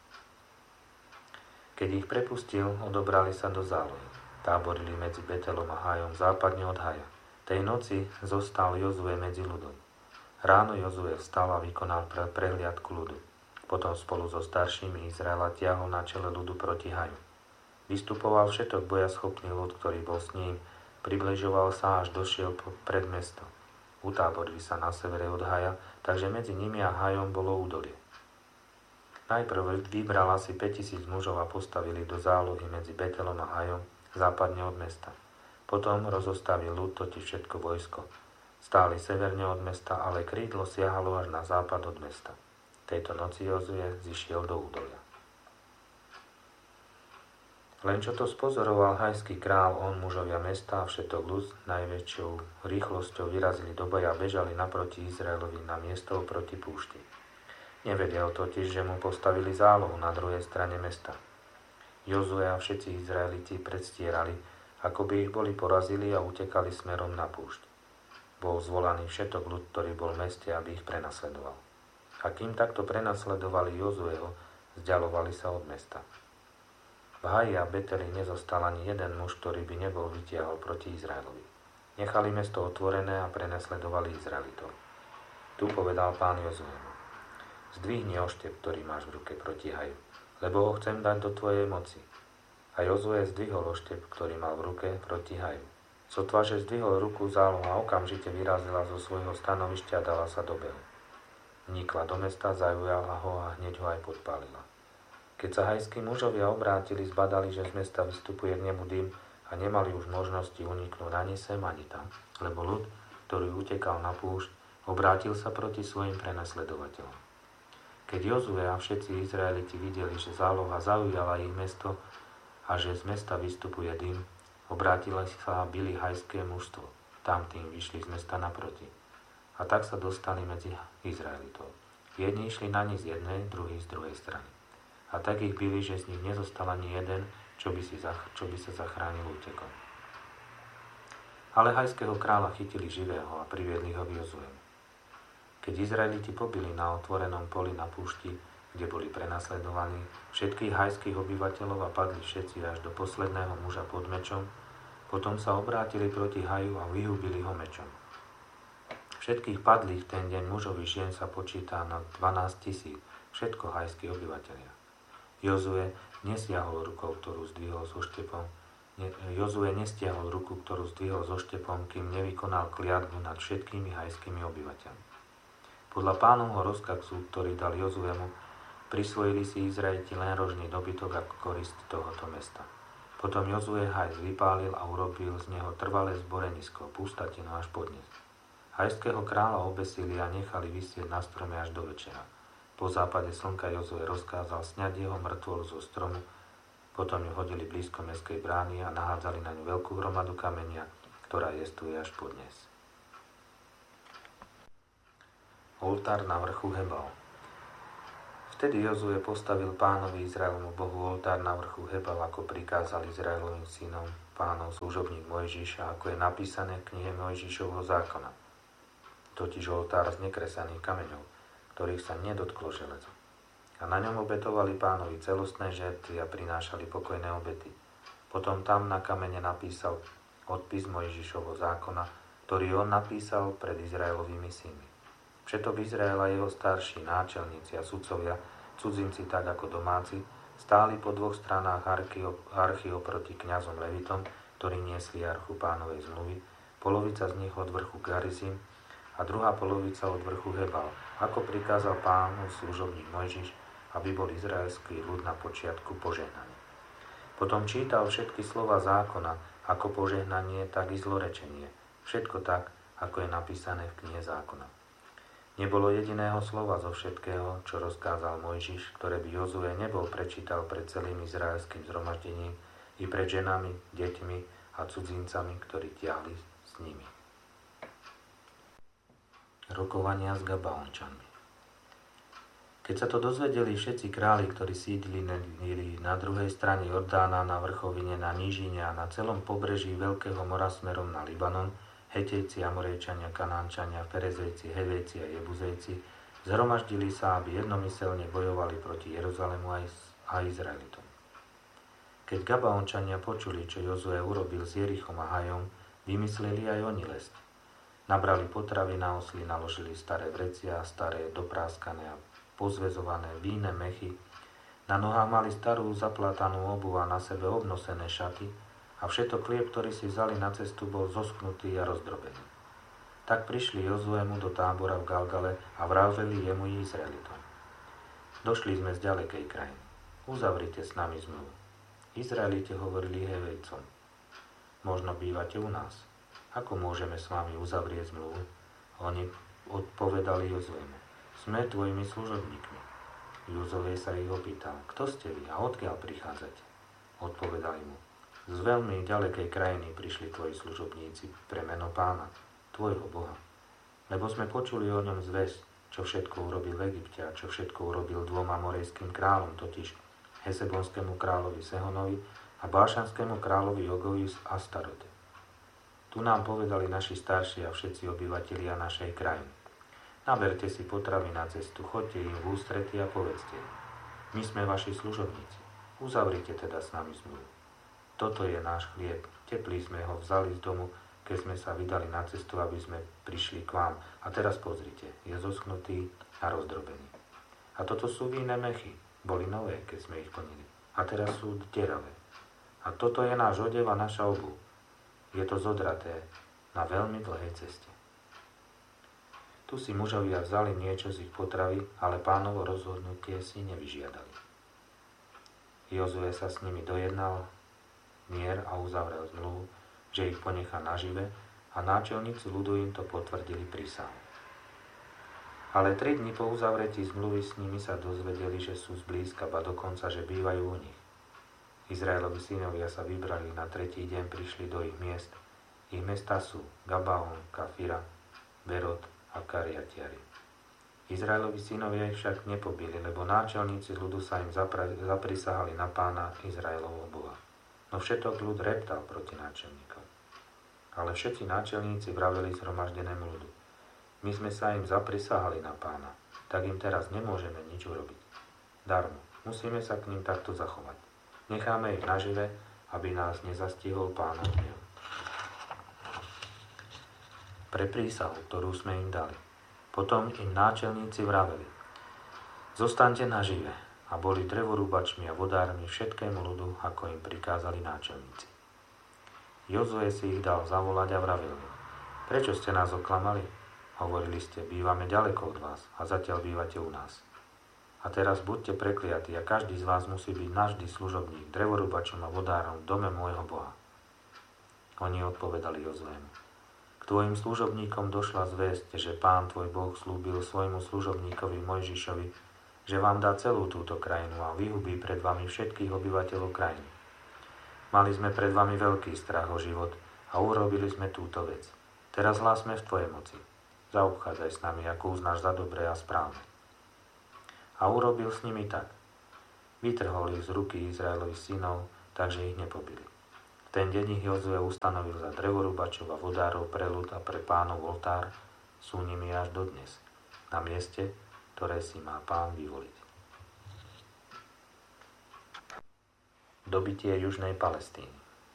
Keď ich prepustil, odobrali sa do zálohy. Táborili medzi Betelom a Hajom, západne od Haja. Tej noci zostal Jozue medzi ľudom. Ráno Jozue vstal a vykonal pre prehliadku ľudu. Potom spolu so staršími Izraela tiahol na čele ľudu proti Haju. Vystupoval všetok bojaschopný ľud, ktorý bol s ním, približoval sa, až došiel pred mesto. Utáborili sa na severe od Haja, takže medzi nimi a Hajom bolo údolie. Najprv vybral asi päťtisíc mužov a postavili do zálohy medzi Betelom a Hajom, západne od mesta. Potom rozostavil ľud, totiž všetko vojsko. Stáli severne od mesta, ale krídlo siahalo až na západ od mesta. Tejto noci Jozue zišiel do údolia. Len čo to spozoroval hajský král, on, mužovia mesta a všetok ľud najväčšou rýchlosťou vyrazili do boja a bežali naproti Izraelovi na miesto proti púšti. Nevedel totiž, že mu postavili zálohu na druhej strane mesta. Jozue a všetci Izraeliti predstierali, ako by ich boli porazili a utekali smerom na púšť. Bol zvolaný všetok ľud, ktorý bol v meste, aby ich prenasledoval. A kým takto prenasledovali Jozueho, vzdialovali sa od mesta. V Haji a Beteli nezostal ani jeden muž, ktorý by nebol vytiahol proti Izraelovi. Nechali mesto otvorené a prenasledovali Izraelitov. Tu povedal Pán Jozuemu: Zdvihni oštep, ktorý máš v ruke, proti Haju, lebo ho chcem dať do tvojej moci. A Jozue zdvihol oštep, ktorý mal v ruke, proti Haju. Sotva, že zdvihol ruku, záloha okamžite vyrazila zo svojho stanovišťa a dala sa do behu. Vnikla do mesta, zaujala ho a hneď ho aj podpálila. Keď sa hajskí mužovia obrátili, zbadali, že z mesta vystupuje k nemu dym a nemali už možnosti uniknúť ani sem, ani tam, lebo ľud, ktorý utekal na púšť, obrátil sa proti svojim prenasledovateľom. Keď Jozue a všetci Izraeliti videli, že záloha zaujala ich mesto a že z mesta vystupuje dym, obrátili sa a bili hajské mužstvo. Tam tým vyšli z mesta naproti. A tak sa dostali medzi Izraelitov. Jedni išli na nich z jednej, druhý z druhej strany. A tak ich bili, že z nich nezostal ani jeden, čo by, si zach- čo by sa zachránil útekom. Ale hajského kráľa chytili živého a priviedli ho k Jozuemu. Keď Izraeliti pobili na otvorenom poli na púšti, kde boli prenasledovaní, všetkých hajských obyvateľov a padli všetci až do posledného muža pod mečom, potom sa obrátili proti Haju a vyhubili ho mečom. Všetkých padlých v ten deň mužov i žien sa počíta na dvanásť tisíc, všetko hajskí obyvateľia. Jozue nestiahol rukou, ktorú zdvihol so štepom. Ne, Jozue nestiahol ruku, ktorú zdvihol so štepom, kým nevykonal kliatbu nad všetkými hajskými obyvateľmi. Podľa Pánovho rozkazu, ktorý dal Jozuemu, prisvojili si Izraeliti len rožný dobytok ako korist tohoto mesta. Potom Jozue Hajs vypálil a urobil z neho trvalé zborenisko, pustatinu až podnes. Hajského kráľa obesili a nechali visieť na strome až do večera. Po západe slnka Jozue rozkázal sňať jeho mŕtvolu zo stromu, potom ju hodili blízko mestskej brány a nahádzali na ňu veľkú hromadu kamenia, ktorá jestuje až podnes. Oltár na vrchu Hebal. Vtedy Jozue postavil Pánovi Izraelomu Bohu oltár na vrchu Hebal, ako prikázal Izraelovým synom Pánov služobník Mojžiš, ako je napísané v knihe Mojžišovho zákona. Totiž oltár z nekresaných kameňov, ktorých sa nedotklo železo. A na ňom obetovali Pánovi celostné žertvy a prinášali pokojné obety. Potom tam na kamene napísal odpis Mojžišovho zákona, ktorý on napísal pred Izraelovými synmi. Všetok Izrael a jeho starší, náčelníci a sudcovia, cudzinci tak ako domáci, stáli po dvoch stranách archy, archy oproti kňazom Levitom, ktorí niesli archu Pánovej zmluvy, polovica z nich od vrchu Garizim a druhá polovica od vrchu Hebal, ako prikázal Pánov služobník Mojžiš, aby bol izraelský ľud na počiatku požehnaný. Potom čítal všetky slova zákona, ako požehnanie, tak i zlorečenie, všetko tak, ako je napísané v knihe zákona. Nebolo jediného slova zo všetkého, čo rozkázal Mojžiš, ktoré by Jozue nebol prečítal pred celým izraelským zhromaždením i pred ženami, deťmi a cudzincami, ktorí tiahli s nimi. Rokovania s Gabaončanmi. Keď sa to dozvedeli všetci králi, ktorí sídlili na druhej strane Jordána, na vrchovine, na nížine a na celom pobreží Veľkého mora smerom na Libanon, Hetejci, Amorejčania, Kanánčania, Ferezejci, Hevejci a Jebuzejci zhromaždili sa, aby jednomyselne bojovali proti Jeruzalému a Izraelitom. Keď Gabaončania počuli, čo Jozue urobil s Jerichom a Hajom, vymysleli aj oni lesť. Nabrali potravy na osly, naložili staré vrecia, staré dopráskané a pozväzované víne mechy, na nohách mali starú zaplatanú obuv a na sebe obnosené šaty, a všetok chlieb, ktorý si vzali na cestu, bol zoschnutý a rozdrobený. Tak prišli Jozuemu do tábora v Galgale a vraveli jemu i Izraelitom. Došli sme z ďalekej krajiny. Uzavrite s nami zmluvu. Izraelite hovorili Hevejcom. Možno bývate u nás. Ako môžeme s vami uzavrieť zmluvu? Oni odpovedali Jozuemu. Sme tvojimi služobníkmi. Jozue sa ich opýtal. Kto ste vy a odkiaľ prichádzate? Odpovedali mu. Z veľmi ďalekej krajiny prišli tvoji služobníci pre meno Pána, tvojho Boha. Lebo sme počuli o ňom zvesť, čo všetko urobil v Egypte a čo všetko urobil dvom amorejským kráľom, totiž Hesebonskému kráľovi Sehonovi a Bášanskému kráľovi Ogovi z Astarote. Tu nám povedali naši starší a všetci obyvatelia našej krajiny. Naberte si potravy na cestu, choďte im v ústrety a povedzte. My sme vaši služobníci. Uzavrite teda s nami zmluvu. Toto je náš chlieb. Teplý sme ho vzali z domu, keď sme sa vydali na cestu, aby sme prišli k vám. A teraz pozrite, je zoschnutý a rozdrobený. A toto sú víne mechy. Boli nové, keď sme ich plnili. A teraz sú deravé. A toto je náš odev a naša obuv. Je to zodraté na veľmi dlhej ceste. Tu si mužovia vzali niečo z ich potravy, ale Pánovo rozhodnutie si nevyžiadali. Jozue sa s nimi dojednal mier a uzavrel zmluvu, že ich ponechá nažive a náčelníci ľudu im to potvrdili prísahou. Ale tri dni po uzavretí zmluvy s nimi sa dozvedeli, že sú zblízka, ba dokonca, že bývajú u nich. Izraelovi synovia sa vybrali, na tretí deň prišli do ich miest. Ich mestá sú Gabaon, Kafira, Berot a Kariatiari. Izraelovi synovia ich však nepobili, lebo náčelníci ľudu sa im zapra- zaprisahali na Pána Izraelovho Boha. No všetok ľud reptal proti náčelníkom. Ale všetci náčelníci vraveli zhromaždenému ľudu. My sme sa im zaprisahali na Pána, tak im teraz nemôžeme nič urobiť. Darmo, musíme sa k ním takto zachovať. Necháme ich nažive, aby nás nezastihol Pánov hnev. Pre prísahu, ktorú sme im dali. Potom im náčelníci vraveli. Zostaňte nažive. A boli drevorúbačmi a vodármi všetkému ľudu, ako im prikázali náčelníci. Jozue si ich dal zavolať a vravil im. Prečo ste nás oklamali? Hovorili ste, bývame ďaleko od vás a zatiaľ bývate u nás. A teraz buďte prekliatí a každý z vás musí byť navždy služobník, drevorúbačom a vodárom v dome môjho Boha. Oni odpovedali Jozuemu. K tvojim služobníkom došla zvesť, že Pán tvoj Boh slúbil svojmu služobníkovi Mojžišovi, že vám dá celú túto krajinu a vyhubí pred vami všetkých obyvateľov krajiny. Mali sme pred vami veľký strach o život a urobili sme túto vec. Teraz hlásme v tvojej moci. zaobchádzaj s nami, ako uznáš za dobré a správne. A urobil s nimi tak. Vytrhol ich z ruky Izraelových synov, takže ich nepobili. V ten deň ich Jozue ustanovil za drevorúbačov a vodárov pre ľud a pre pánov oltár, sú nimi až dodnes, na mieste, ktoré si má pán vyvoliť. Dobitie južnej Palestíny.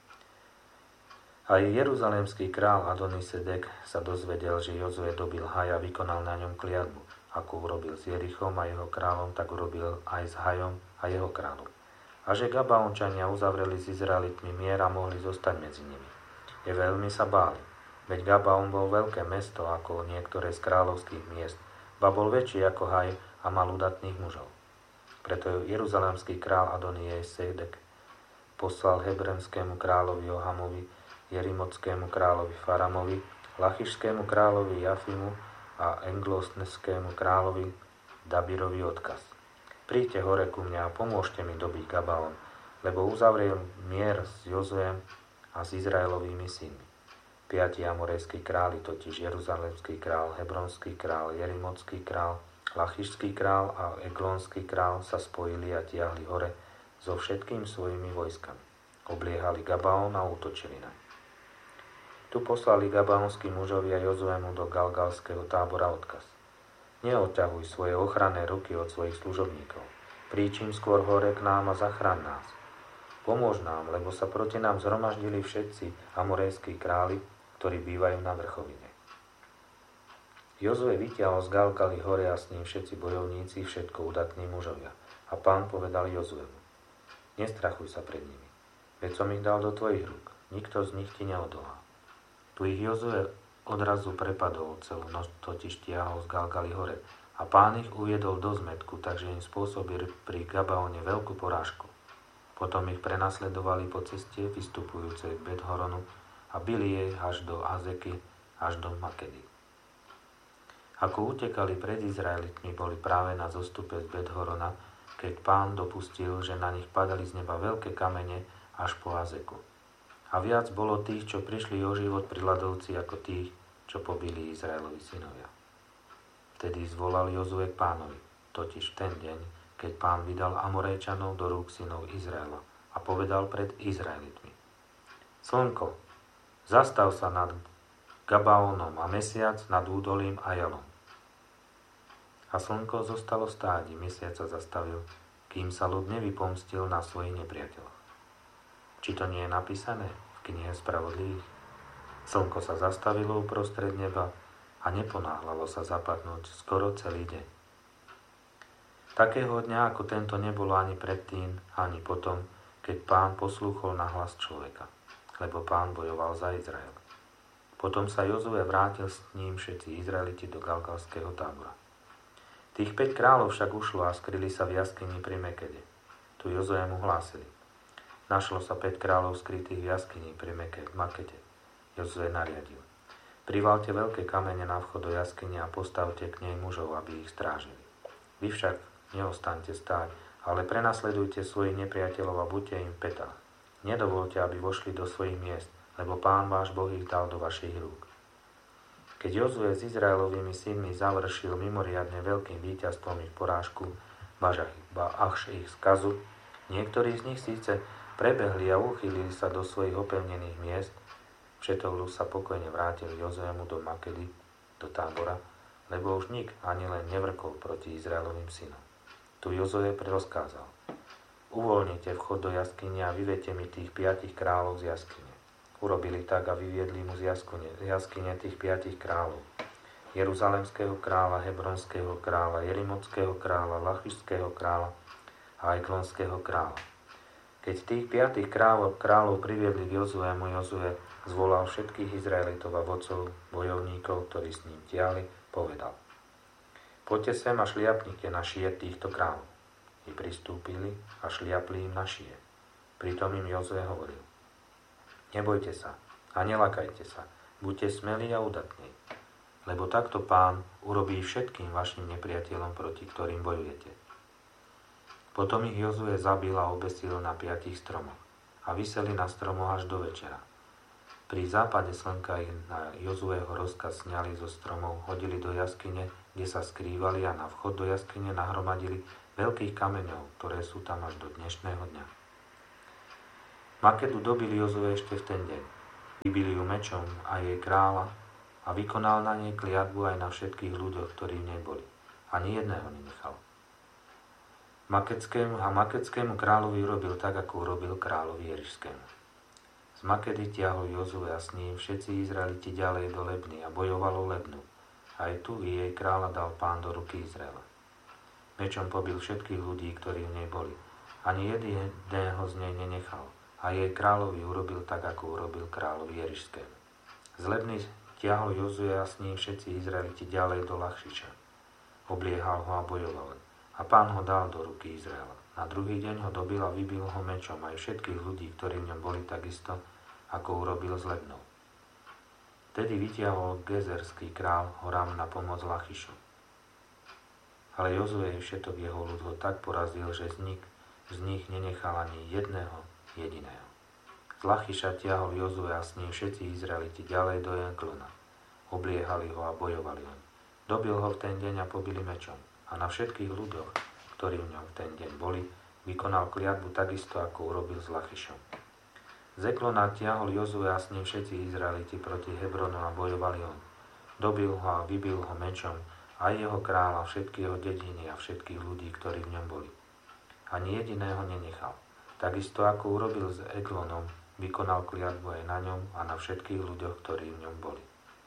Aj jeruzalémsky král Adonisedek sa dozvedel, že Jozue dobil Haj a vykonal na ňom kliatbu. Ako urobil s Jerichom a jeho kráľom, tak urobil aj s Hajom a jeho kráľom. A že Gabaončania uzavreli s Izraelitmi mier a mohli zostať medzi nimi. Je veľmi sa báli, veď Gabaon bol veľké mesto ako niektoré z kráľovských miest, ba bol väčší ako Haj a mal udatných mužov. Preto jeruzalémsky král Adonisedek poslal hebremskému kráľovi Johamovi, jerimockému kráľovi Faramovi, lachišskému kráľovi Jafimu a englosneskému kráľovi Dabirovi odkaz. Príďte hore ku mňa a pomôžte mi dobiť Gabaon, lebo uzavriem mier s Jozuem a s Izraelovými synmi. Piati amorejskí králi, totiž jeruzalemský král, hebronský král, jerimocký král, lachišský král a eglonský král sa spojili a tiahli hore so všetkými svojimi vojskami. Obliehali Gabaon a útočili naň. Tu poslali gabaonskí mužovia Jozuemu do galgalského tábora odkaz. Neodťahuj svoje ochranné ruky od svojich služobníkov. Príčim skôr hore k nám a zachraň nás. Pomôž nám, lebo sa proti nám zhromaždili všetci amorejskí králi, ktorí bývajú na vrchovine. Jozue vytiahol z Galgaly hore a s ním všetci bojovníci, všetko udatní mužovia. A pán povedal Jozuemu: Nestrachuj sa pred nimi, veď som ich dal do tvojich rúk, nikto z nich ti neodolá. Tu ich Jozue odrazu prepadol, celú noc totiž tiahol z Galgaly hore a pán ich uviedol do zmätku, takže im spôsobil pri Gabaone veľkú porážku. Potom ich prenasledovali po ceste vystupujúcej k Bet-horonu a bili jej až do Azeky, až do Makedy. Ako utekali pred Izraelitmi, boli práve na zostupe z Bet-horona, keď pán dopustil, že na nich padali z neba veľké kamene až po Azeku. A viac bolo tých, čo prišli o život pri ľadovci, ako tých, čo pobili Izraelovi synovia. Vtedy zvolal Jozue k pánovi, totiž v ten deň, keď pán vydal Amorejčanov do rúk synov Izraela a povedal pred Izraelitmi: Slnko, zastav sa nad Gabaonom a mesiac nad údolím Ajalom. A slnko zostalo stáť, mesiac sa zastavil, kým sa ľud nevypomstil na svojich nepriateľoch. Či to nie je napísané v knihe Spravodlivých? Slnko sa zastavilo uprostred neba a neponáhľalo sa zapadnúť skoro celý deň. Takého dňa ako tento nebolo ani predtým, ani potom, keď pán poslúchol na hlas človeka, lebo pán bojoval za Izrael. Potom sa Jozue vrátil s ním všetci Izraeliti do galgalského tábora. Tých päť kráľov však ušlo a skryli sa v jaskyni pri Mekede. Tu Jozue mu hlásili: Našlo sa päť kráľov skrytých v jaskyni pri Makede. Jozue nariadil: Privalte veľké kamene na vchod do jaskyne a postavte k nej mužov, aby ich strážili. Vy však neostaňte stáť, ale prenasledujte svojich nepriateľov a buďte im v pätách. Nedovolte, aby vošli do svojich miest, lebo pán váš Boh ich dal do vašich rúk. Keď Jozue s Izraelovými synmi završil mimoriadne veľkým víťazstvom ich porážku, ba až ich skazu, niektorí z nich síce prebehli a uchýlili sa do svojich opevnených miest, všetok ľud sa pokojne vrátil Jozuemu do Makedy, do tábora, lebo už nik ani len nevrkol proti Izraelovým synom. Tu Jozue rozkázal: Uvoľnite vchod do jaskyne a vyvedte mi tých piatich kráľov z jaskyne. Urobili tak a vyviedli mu z jaskyne, jaskyne tých piatich kráľov. Jeruzalemského kráľa, hebronského kráľa, jerimockého kráľa, lachišského kráľa a eglonského kráľa. Keď tých piatich kráľov, kráľov priviedli k Jozuemu, Jozue zvolal všetkých Izraelitov a vodcov, bojovníkov, ktorí s ním tiahli, povedal: Poďte sem a šliapnite na šie týchto kráľov. I pristúpili a šliapli im na šie. Pritom im Jozue hovoril: Nebojte sa a nelakajte sa, buďte smelí a udatní, lebo takto pán urobí všetkým vašim nepriateľom, proti ktorým bojujete. Potom ich Jozue zabil a obesil na piatich stromoch a viseli na stromoch až do večera. Pri západe slnka ich na Jozueho rozkaz sňali zo stromov, hodili do jaskyne, kde sa skrývali a na vchod do jaskyne nahromadili veľkých kameňov, ktoré sú tam až do dnešného dňa. Makedu dobili Jozue ešte v ten deň. Vybili ju mečom a jej kráľa a vykonal na nej kliatbu aj na všetkých ľuďoch, ktorí v nej boli. Ani jedného nenechal. Makeckému a makeckému kráľovi urobil tak, ako urobil kráľovi Jerišskému. Z Makedy tiahol Jozue a s ním všetci Izraeliti ďalej do Lebny a bojovalo Lebnu. Aj tu i jej kráľa dal Pán do ruky Izraela. Mečom pobil všetkých ľudí, ktorí v nej boli. Ani jedného z nej nenechal. A jej kráľovi urobil tak, ako urobil kráľovi Jerišskému. Z Lebny tiahol Jozue a s ním všetci Izraeliti ďalej do Lachšiša. Obliehal ho a bojoval. A Pán ho dal do ruky Izraela. Na druhý deň ho dobil a vybil ho mečom aj všetkých ľudí, ktorí v ňom boli takisto, ako urobil s Lebnou. Vtedy vytiahol gezerský král Horam na pomoc Lachišu. Ale Jozue všetok jeho ľud ho tak porazil, že z nich, z nich nenechal ani jedného jediného. Z Lachiša tiahol Jozue a s ním všetci Izraeliti ďalej do Eglona. Obliehali ho a bojovali ho. Dobil ho v ten deň a pobili mečom. A na všetkých ľuďoch, ktorí v ňom v ten deň boli, vykonal kliatbu takisto, ako urobil s Lachišom. Z Eglona tiahol Jozue a s ním všetci Izraeliti proti Hebronu a bojovali ho. Dobil ho a vybil ho mečom, aj jeho kráľa, všetky jeho dediny a všetkých ľudí, ktorí v ňom boli. Ani jediného nenechal. Takisto ako urobil s Eglonom, vykonal kliatbu aj na ňom a na všetkých ľuďoch, ktorí v ňom boli.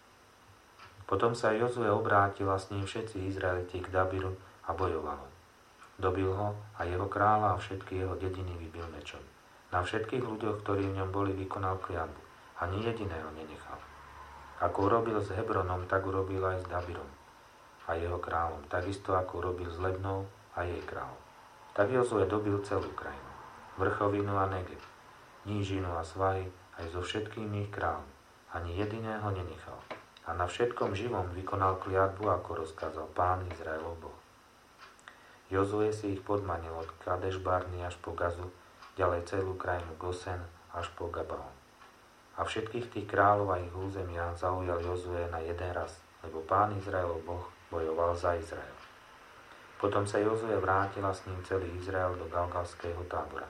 Potom sa Jozue obrátil a s ním všetci Izraeliti k Dabiru a bojoval ho. Dobil ho a jeho kráľa a všetky jeho dediny vybil mečom. Na všetkých ľuďoch, ktorí v ňom boli, vykonal kliatbu. Ani jediného nenechal. Ako urobil s Hebronom, tak urobil aj s Dabirom a jeho kráľom, takisto ako urobil s Lebnou a jej kráľom. Tak Jozue dobil celú krajinu, vrchovinu a Negev, nížinu a svahy, aj so všetkými ich kráľmi. Ani jediného nenechal. A na všetkom živom vykonal kliatbu, ako rozkázal Pán Izraelov Boh. Jozue si ich podmanil od Kadeš Barny až po Gazu, ďalej celú krajinu Gosen až po Gabaon. A všetkých tých kráľov a ich územia zaujal Jozue na jeden raz, lebo Pán Izraelov Boh bojoval za Izrael. Potom sa Jozue vrátil a s ním celý Izrael do Galgalského tábora.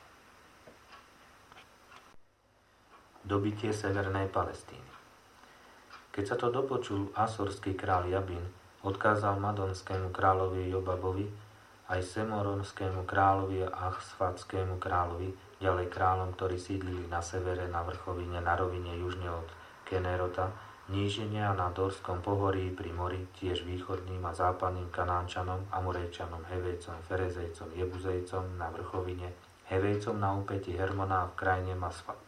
Dobitie severnej Palestíny. Keď sa to dopočul asorský kráľ Jabin, odkázal madonskému kráľovi Jobabovi, aj semoronskému kráľovi a achsfatskému kráľovi, ďalej kráľom, ktorí sídlili na severe, na vrchovine, na rovine južne od Kenerota, nížine a na Dorskom pohorí pri mori, tiež východným a západným Kanánčanom, Amorejčanom, Hevejcom, Ferezejcom, Jebuzejcom na vrchovine, Hevejcom na úpäti Hermona a v krajine Masfa.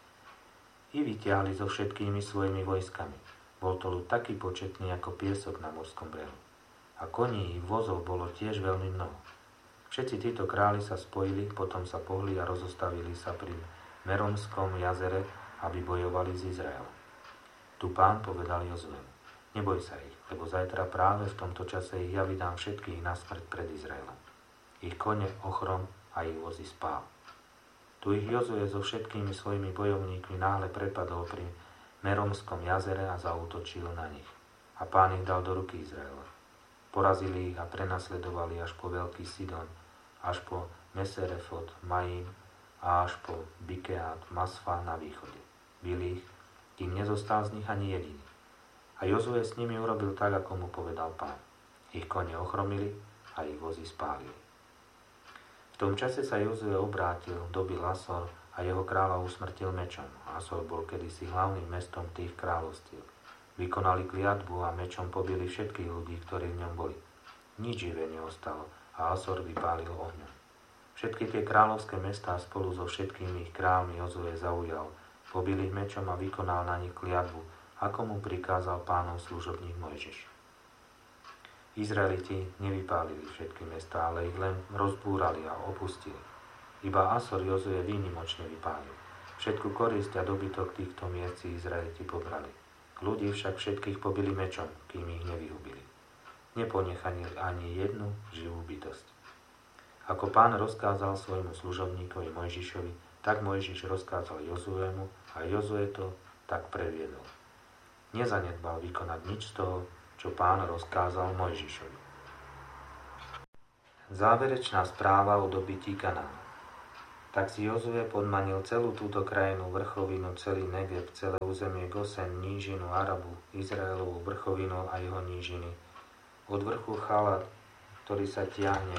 I vytiahli so všetkými svojimi vojskami. Bol to ľud taký početný ako piesok na morskom brehu. A koní i vozov bolo tiež veľmi mnoho. Všetci títo králi sa spojili, potom sa pohli a rozostavili sa pri Meromskom jazere, aby bojovali s Izraelom. Tu Pán povedal Jozuemu: neboj sa ich, lebo zajtra práve v tomto čase ich ja vydám všetkých na smrť pred Izraelom. Ich kone ochrom a ich vozy spál. Tu ich Jozue so všetkými svojimi bojovníkmi náhle prepadol pri Meromskom jazere a zaútočil na nich. A Pán ich dal do ruky Izraela. Porazili ich a prenasledovali až po Veľký Sidon, až po Meserefot, Maim a až po Bikeát, Masfa na východe. Bili ich, kým nezostal z nich ani jediný. A Jozue s nimi urobil tak, ako mu povedal Pán. Ich kone ochromili a ich vozy spálili. V tom čase sa Jozue obrátil, dobil Asor a jeho kráľa usmrtil mečom. Asor bol kedysi hlavným mestom tých kráľovstiev. Vykonali kliatbu a mečom pobili všetkých ľudí, ktorí v ňom boli. Nič živé neostalo a Asor vypálil ohňom. Všetky tie kráľovské mestá spolu so všetkými ich kráľmi Jozue zaujal, pobil ich mečom a vykonal na nich kliatbu, ako mu prikázal Pánov služobník Mojžiš. Izraeliti nevypálili všetky mestá, ale ich len rozbúrali a opustili. Iba Asor Jozue výnimočne vypálil. Všetku korisť a dobytok týchto miest si Izraeliti pobrali. Ľudí však všetkých pobili mečom, kým ich nevyhubili. Neponechali ani jednu živú bytosť. Ako Pán rozkázal svojmu služobníkovi Mojžišovi, tak Mojžiš rozkázal Jozuemu a Jozue to tak previedol. Nezanedbal vykonať nič z toho, čo Pán rozkázal Mojžišovi. Záverečná správa o dobytí Kanánu. Tak si Jozue podmanil celú túto krajinu, vrchovinu, celý Negeb, celé územie Gosen, nížinu, Arabu, Izraelovú vrchovinu a jeho nížiny. Od vrchu Chalat, ktorý sa tiahne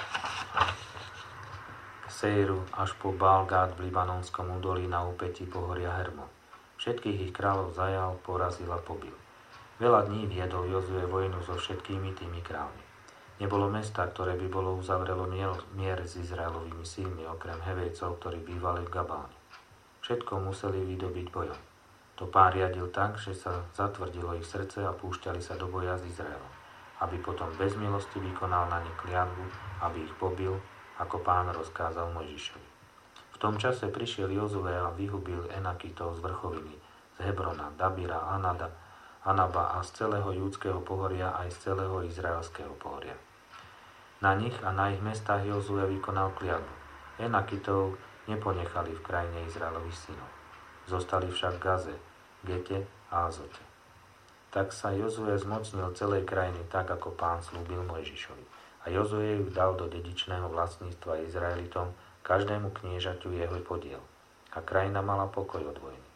k Seiru až po Baal-Gad v Libanonskom údolí na úpätí pohoria Hermon. Všetkých ich kráľov zajal, porazil a pobil. Veľa dní viedol Jozue vojnu so všetkými tými kráľmi. Nebolo mesta, ktoré by bolo uzavrelo mier s Izraelovými sílmi, okrem Hevejcov, ktorí bývali v Gabáne. Všetko museli vydobiť bojom. To Pán riadil tak, že sa zatvrdilo ich srdce a púšťali sa do boja s Izraelom, aby potom bez milosti vykonal na nich kliatbu, aby ich pobil, ako Pán rozkázal Mojžišovi. V tom čase prišiel Jozue a vyhubil Enakitov z vrchoviny, z Hebrona, Dabira, Anada, Anaba a z celého júdskeho pohoria aj z celého izraelského pohoria. Na nich a na ich mestách Jozue vykonal kliatbu. Enakitov neponechali v krajine Izraelových synov. Zostali však v Gaze, Gete a Azote. Tak sa Jozue zmocnil celej krajiny tak, ako Pán slúbil Mojžišovi. A Jozue ju dal do dedičného vlastníctva Izraelitom, každému kniežaťu jeho podiel. A krajina mala pokoj od vojny.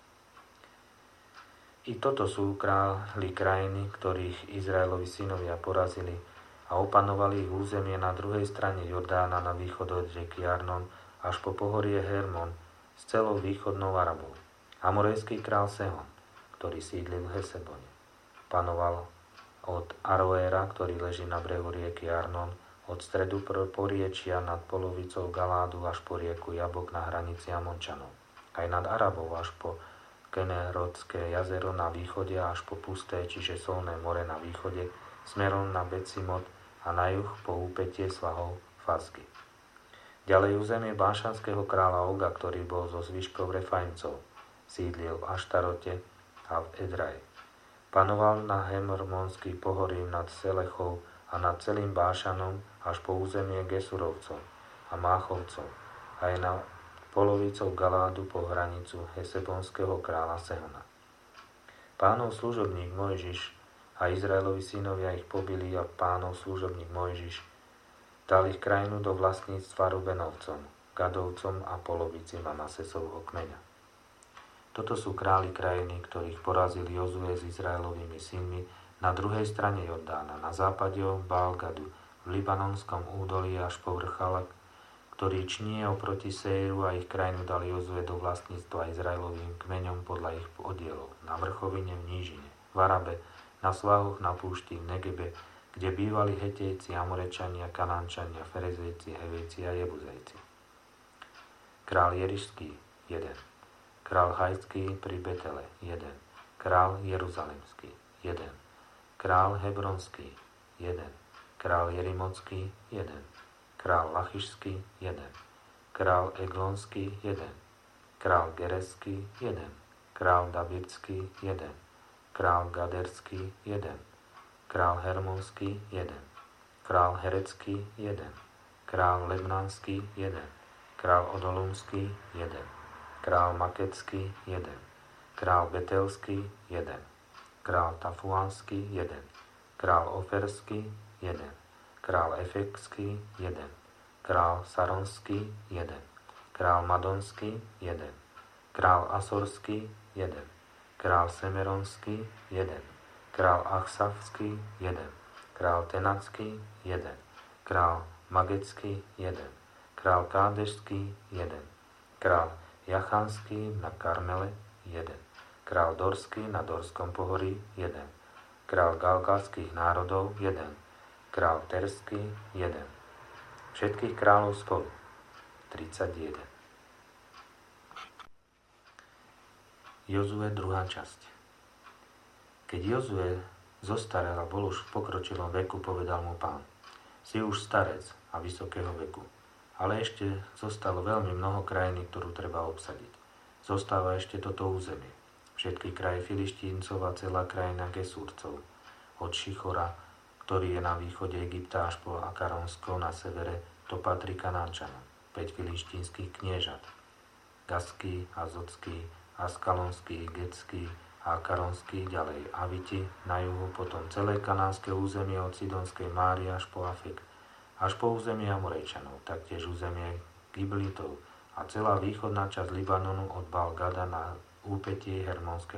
I toto sú králi krajiny, ktorých Izraelovi synovia porazili a opanovali ich územie na druhej strane Jordána na východ od rieky Arnon až po pohorie Hermon s celou východnou Arabou. Amorejský král Sehon, ktorý sídlil v Hesebone, panoval od Aroéra, ktorý leží na brehu rieky Arnon, od stredu poriečia nad polovicou Galádu až po rieku Jabok na hranici Amončanov, aj nad Arabou až po Kenerodské jazero na východe až po pusté, čiže Solné more na východe, smerom na Becimot a na juh po úpätie svahov Fasky. Ďalej územie bášanského kráľa Oga, ktorý bol zo zvyškov Refaimcov, sídlil v Aštarote a v Edraji. Panoval na Hermonský pohorí nad Selechou a nad celým Bášanom až po územie Gesurovcov a Máchovcov, aj na polovicou Galádu po hranicu Hesebonského kráľa Sehona. Pánov služobník Mojžiš a Izraelovi synovia ich pobili a Pánov služobník Mojžiš dal ich krajinu do vlastníctva Rubenovcom, Gadovcom a polovici Manasesovho kmeňa. Toto sú králi krajiny, ktorých porazil Jozue s Izraelovými synmi na druhej strane Jordána, na západe od Baal-Gadu, v Libanonskom údolí až po vrch Chalat, ktorý čnie oproti Seiru, a ich krajinu dal Jozue do vlastníctva Izraelovým kmeňom podľa ich oddielov, na vrchovine v nížine, v Arabe, na svahoch na púšti v Negebe, kde bývali Hetejci, Amorečania, Kanánčania, Ferezejci, Hevejci a Jebuzejci. Král Jerišský, jeden. Král Hajský pri Betele, jeden. Král Jeruzalemský, jeden. Král Hebronský, jeden. Král Jerimotský, jeden. Král Lachišský, jeden. Král Eglonský, jeden. Král Gereský, jeden. Král Dabirský, jeden. Král Gaderský, jeden. Král Hermonský, jeden. Král Herecký, jeden. Král Lebnánský, jeden. Král Odolumský, jeden. Král Makecký, jeden. Král Betelský, jeden. Král Tafuánský, jeden. Král Oferský, jeden. Král Efekský, jeden. Král Saronský, jeden. Král Madonský, jeden. Král Asorský, jeden. Král Semeronský, jeden. Král Achsavský, jeden. Král Tenacký, jeden. Král Magecký, jeden. Král Kádešský, jeden. Král Jachanský na Karmele, jeden. Král Dorský na Dorskom pohorí, jeden. Král Galgalských národov, jeden. Král Terský, jeden. Všetkých kráľov spolu, tridsaťjeden. Jozue druhá časť. Keď Jozue zostarel a bol už v pokročilom veku, povedal mu Pán: Si už starec a vysokého veku, ale ešte zostalo veľmi mnoho krajiny, ktorú treba obsadiť. Zostáva ešte toto územie. Všetky kraje Filištíncov a celá krajina Gesúrcov, od Šichora, ktorý je na východe Egypta, až po Akaronsko na severe, to patrí Kanánčanom, päť filištínskych kniežat, Gaský, Azotský, Askalonský, Getský a Karonský, ďalej Aviti, na juhu potom celé kanánske územie od Sidonskej Márie až po Afek, až po územie Amorejčanov, taktiež územie Giblitov a celá východná časť Libanonu od Baal Gada na úpätie Hermonského